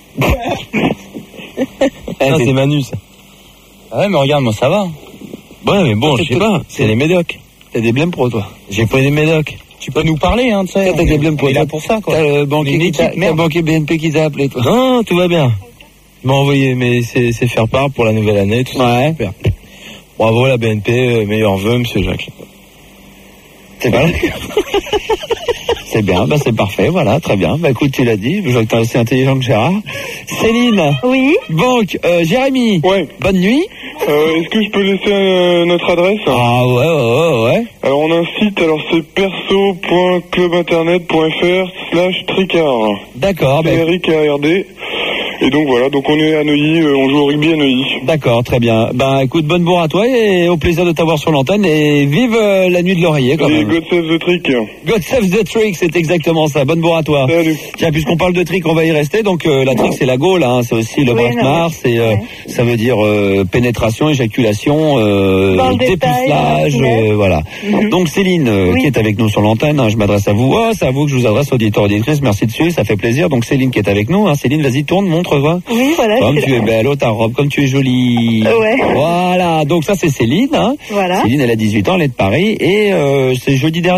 Ah, c'est Manu, ça. Ah ouais, mais regarde, moi, ça va. Ouais, mais bon, Ah, je c'est sais pas. peut- C'est les médocs. T'as des blèmes pro, toi. J'ai pris des médocs. Tu peux nous parler, hein, tu sais. T'as des blèmes pro. On est là T'as- pour ça, quoi. T'as le On est banquier une qui t'a- équipe, t'as merde. le banquier B N P qui t'a appelé, toi. Non, tout va bien. Il m'a envoyé, mais c'est, c'est faire part pour la nouvelle année, tout ça. Ouais. Super. Bravo, la B N P, euh, meilleurs vœux, monsieur Jacques. C'est bien. C'est bien, bah c'est parfait, voilà, très bien. Bah écoute, tu l'as dit, je vois que t'es aussi intelligent que Gérard. Céline. Oui. Donc, euh, Jérémy. Ouais. Bonne nuit. Euh, Est-ce que je peux laisser euh, notre adresse? Ah ouais, ouais, ouais, ouais. Alors on a un site, alors c'est perso point club internet point f r slash tricard. D'accord, bah, R I K R D. Et donc voilà, donc on est à Neuilly, euh, on joue au rugby à Neuilly. d'accord, très bien. Bah écoute, bonne bourre à toi et au plaisir de t'avoir sur l'antenne et vive euh, la nuit de l'oreiller quand Et même. God save the trick. God save the trick, c'est exactement ça. Bonne bourre à toi. Salut. Tiens, puisqu'on parle de trick, on va y rester. Donc euh, la trick, c'est la gaule, hein. C'est aussi le Oui, braquemar, non, c'est euh, ouais. ça veut dire euh, pénétration, éjaculation, euh, Dans le détail, dépucelage, dans la finesse. euh, voilà. Mhm. Donc Céline, euh, Oui. qui est avec nous sur l'antenne, hein, je m'adresse à vous. Oh, c'est à vous que je vous adresse, auditeur, auditrice. Merci de suivre, ça fait plaisir. Donc Céline qui est avec nous. Hein. Céline, vas-y, tourne, montre-toi. Oui, voilà. Comme c'est tu là. es belle, oh ta robe, comme tu es jolie. Ouais. Voilà, donc ça c'est Céline. Hein. Voilà. Céline, elle a dix-huit ans, elle est de Paris. Et euh, c'est jeudi dernier.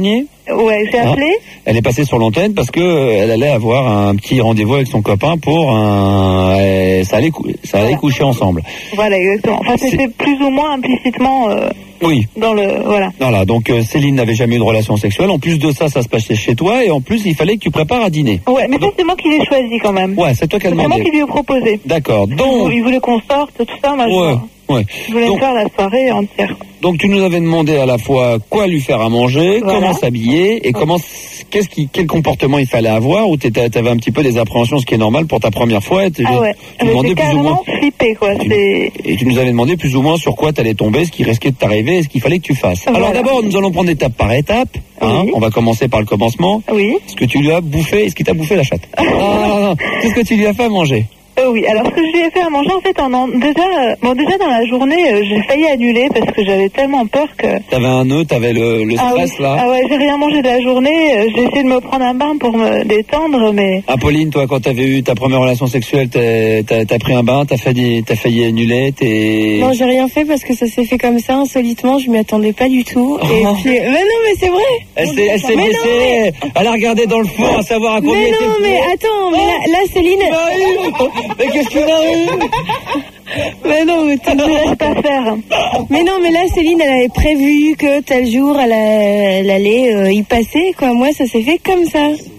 Ouais, j'ai appelé. Hein, elle est passée sur l'antenne parce que euh, elle allait avoir un petit rendez-vous avec son copain pour un. Euh, ça allait, cou- ça allait Voilà. coucher ensemble. Voilà, exactement. Enfin, c'était plus ou moins implicitement euh, Oui. dans le... Voilà. Voilà, donc euh, Céline n'avait jamais eu de relation sexuelle. En plus de ça, ça se passait chez toi et en plus, il fallait que tu prépares à dîner. Ouais, mais ça, c'est moi qui l'ai choisi quand même. Ouais, c'est toi qui as C'est moi demandé. qui lui ai proposé. D'accord, donc. Il voulait qu'on sorte, tout ça, moi, Ouais, je, ouais. je voulais Donc, faire la soirée entière. donc tu nous avais demandé à la fois quoi lui faire à manger, Voilà. comment s'habiller et comment, qu'est-ce qui, quel comportement il fallait avoir, ou t'étais- t'avais un petit peu des appréhensions, ce qui est normal pour ta première fois. Et tu- Ah ouais, tu demandais j'ai plus ou moins. carrément flippé, quoi. C'est... Et tu nous avais demandé plus ou moins sur quoi t'allais tomber, ce qui risquait de t'arriver et ce qu'il fallait que tu fasses. Voilà. Alors d'abord, nous allons prendre étape par étape. Hein, Oui. On va commencer par le commencement. Oui. Ce que tu lui as bouffé, est-ce qu'il t'a bouffé la chatte? Non, non, non. Qu'est-ce que tu lui as fait à manger? Euh, oui, alors ce que je lui ai fait à manger, en fait, en, en- déjà, euh, bon, déjà dans la journée, euh, j'ai failli annuler parce que j'avais tellement peur que... T'avais un nœud, t'avais le, le Ah stress oui. là. Ah ouais, j'ai rien mangé de la journée, euh, j'ai essayé de me prendre un bain pour me détendre, mais... Apolline, toi, quand t'avais eu ta première relation sexuelle, t'as, t'as, t'as pris un bain, t'as failli, t'as failli annuler, t'es... Non, j'ai rien fait parce que ça s'est fait comme ça, insolitement, je m'y attendais pas du tout. Et Oh. puis, mais non, mais c'est vrai. Elle s'est, elle s'est Mais non, baissée, elle a regardé dans le four à savoir à combien Mais était non, le mais four. attends, mais là, là Céline. Mais qu'est-ce qu'il a eu? Mais non, mais tu ne laisse pas faire. Mais non, mais là, Céline, elle avait prévu que tel jour, elle, a- elle allait euh, y passer, quoi. Moi, ça s'est fait comme ça.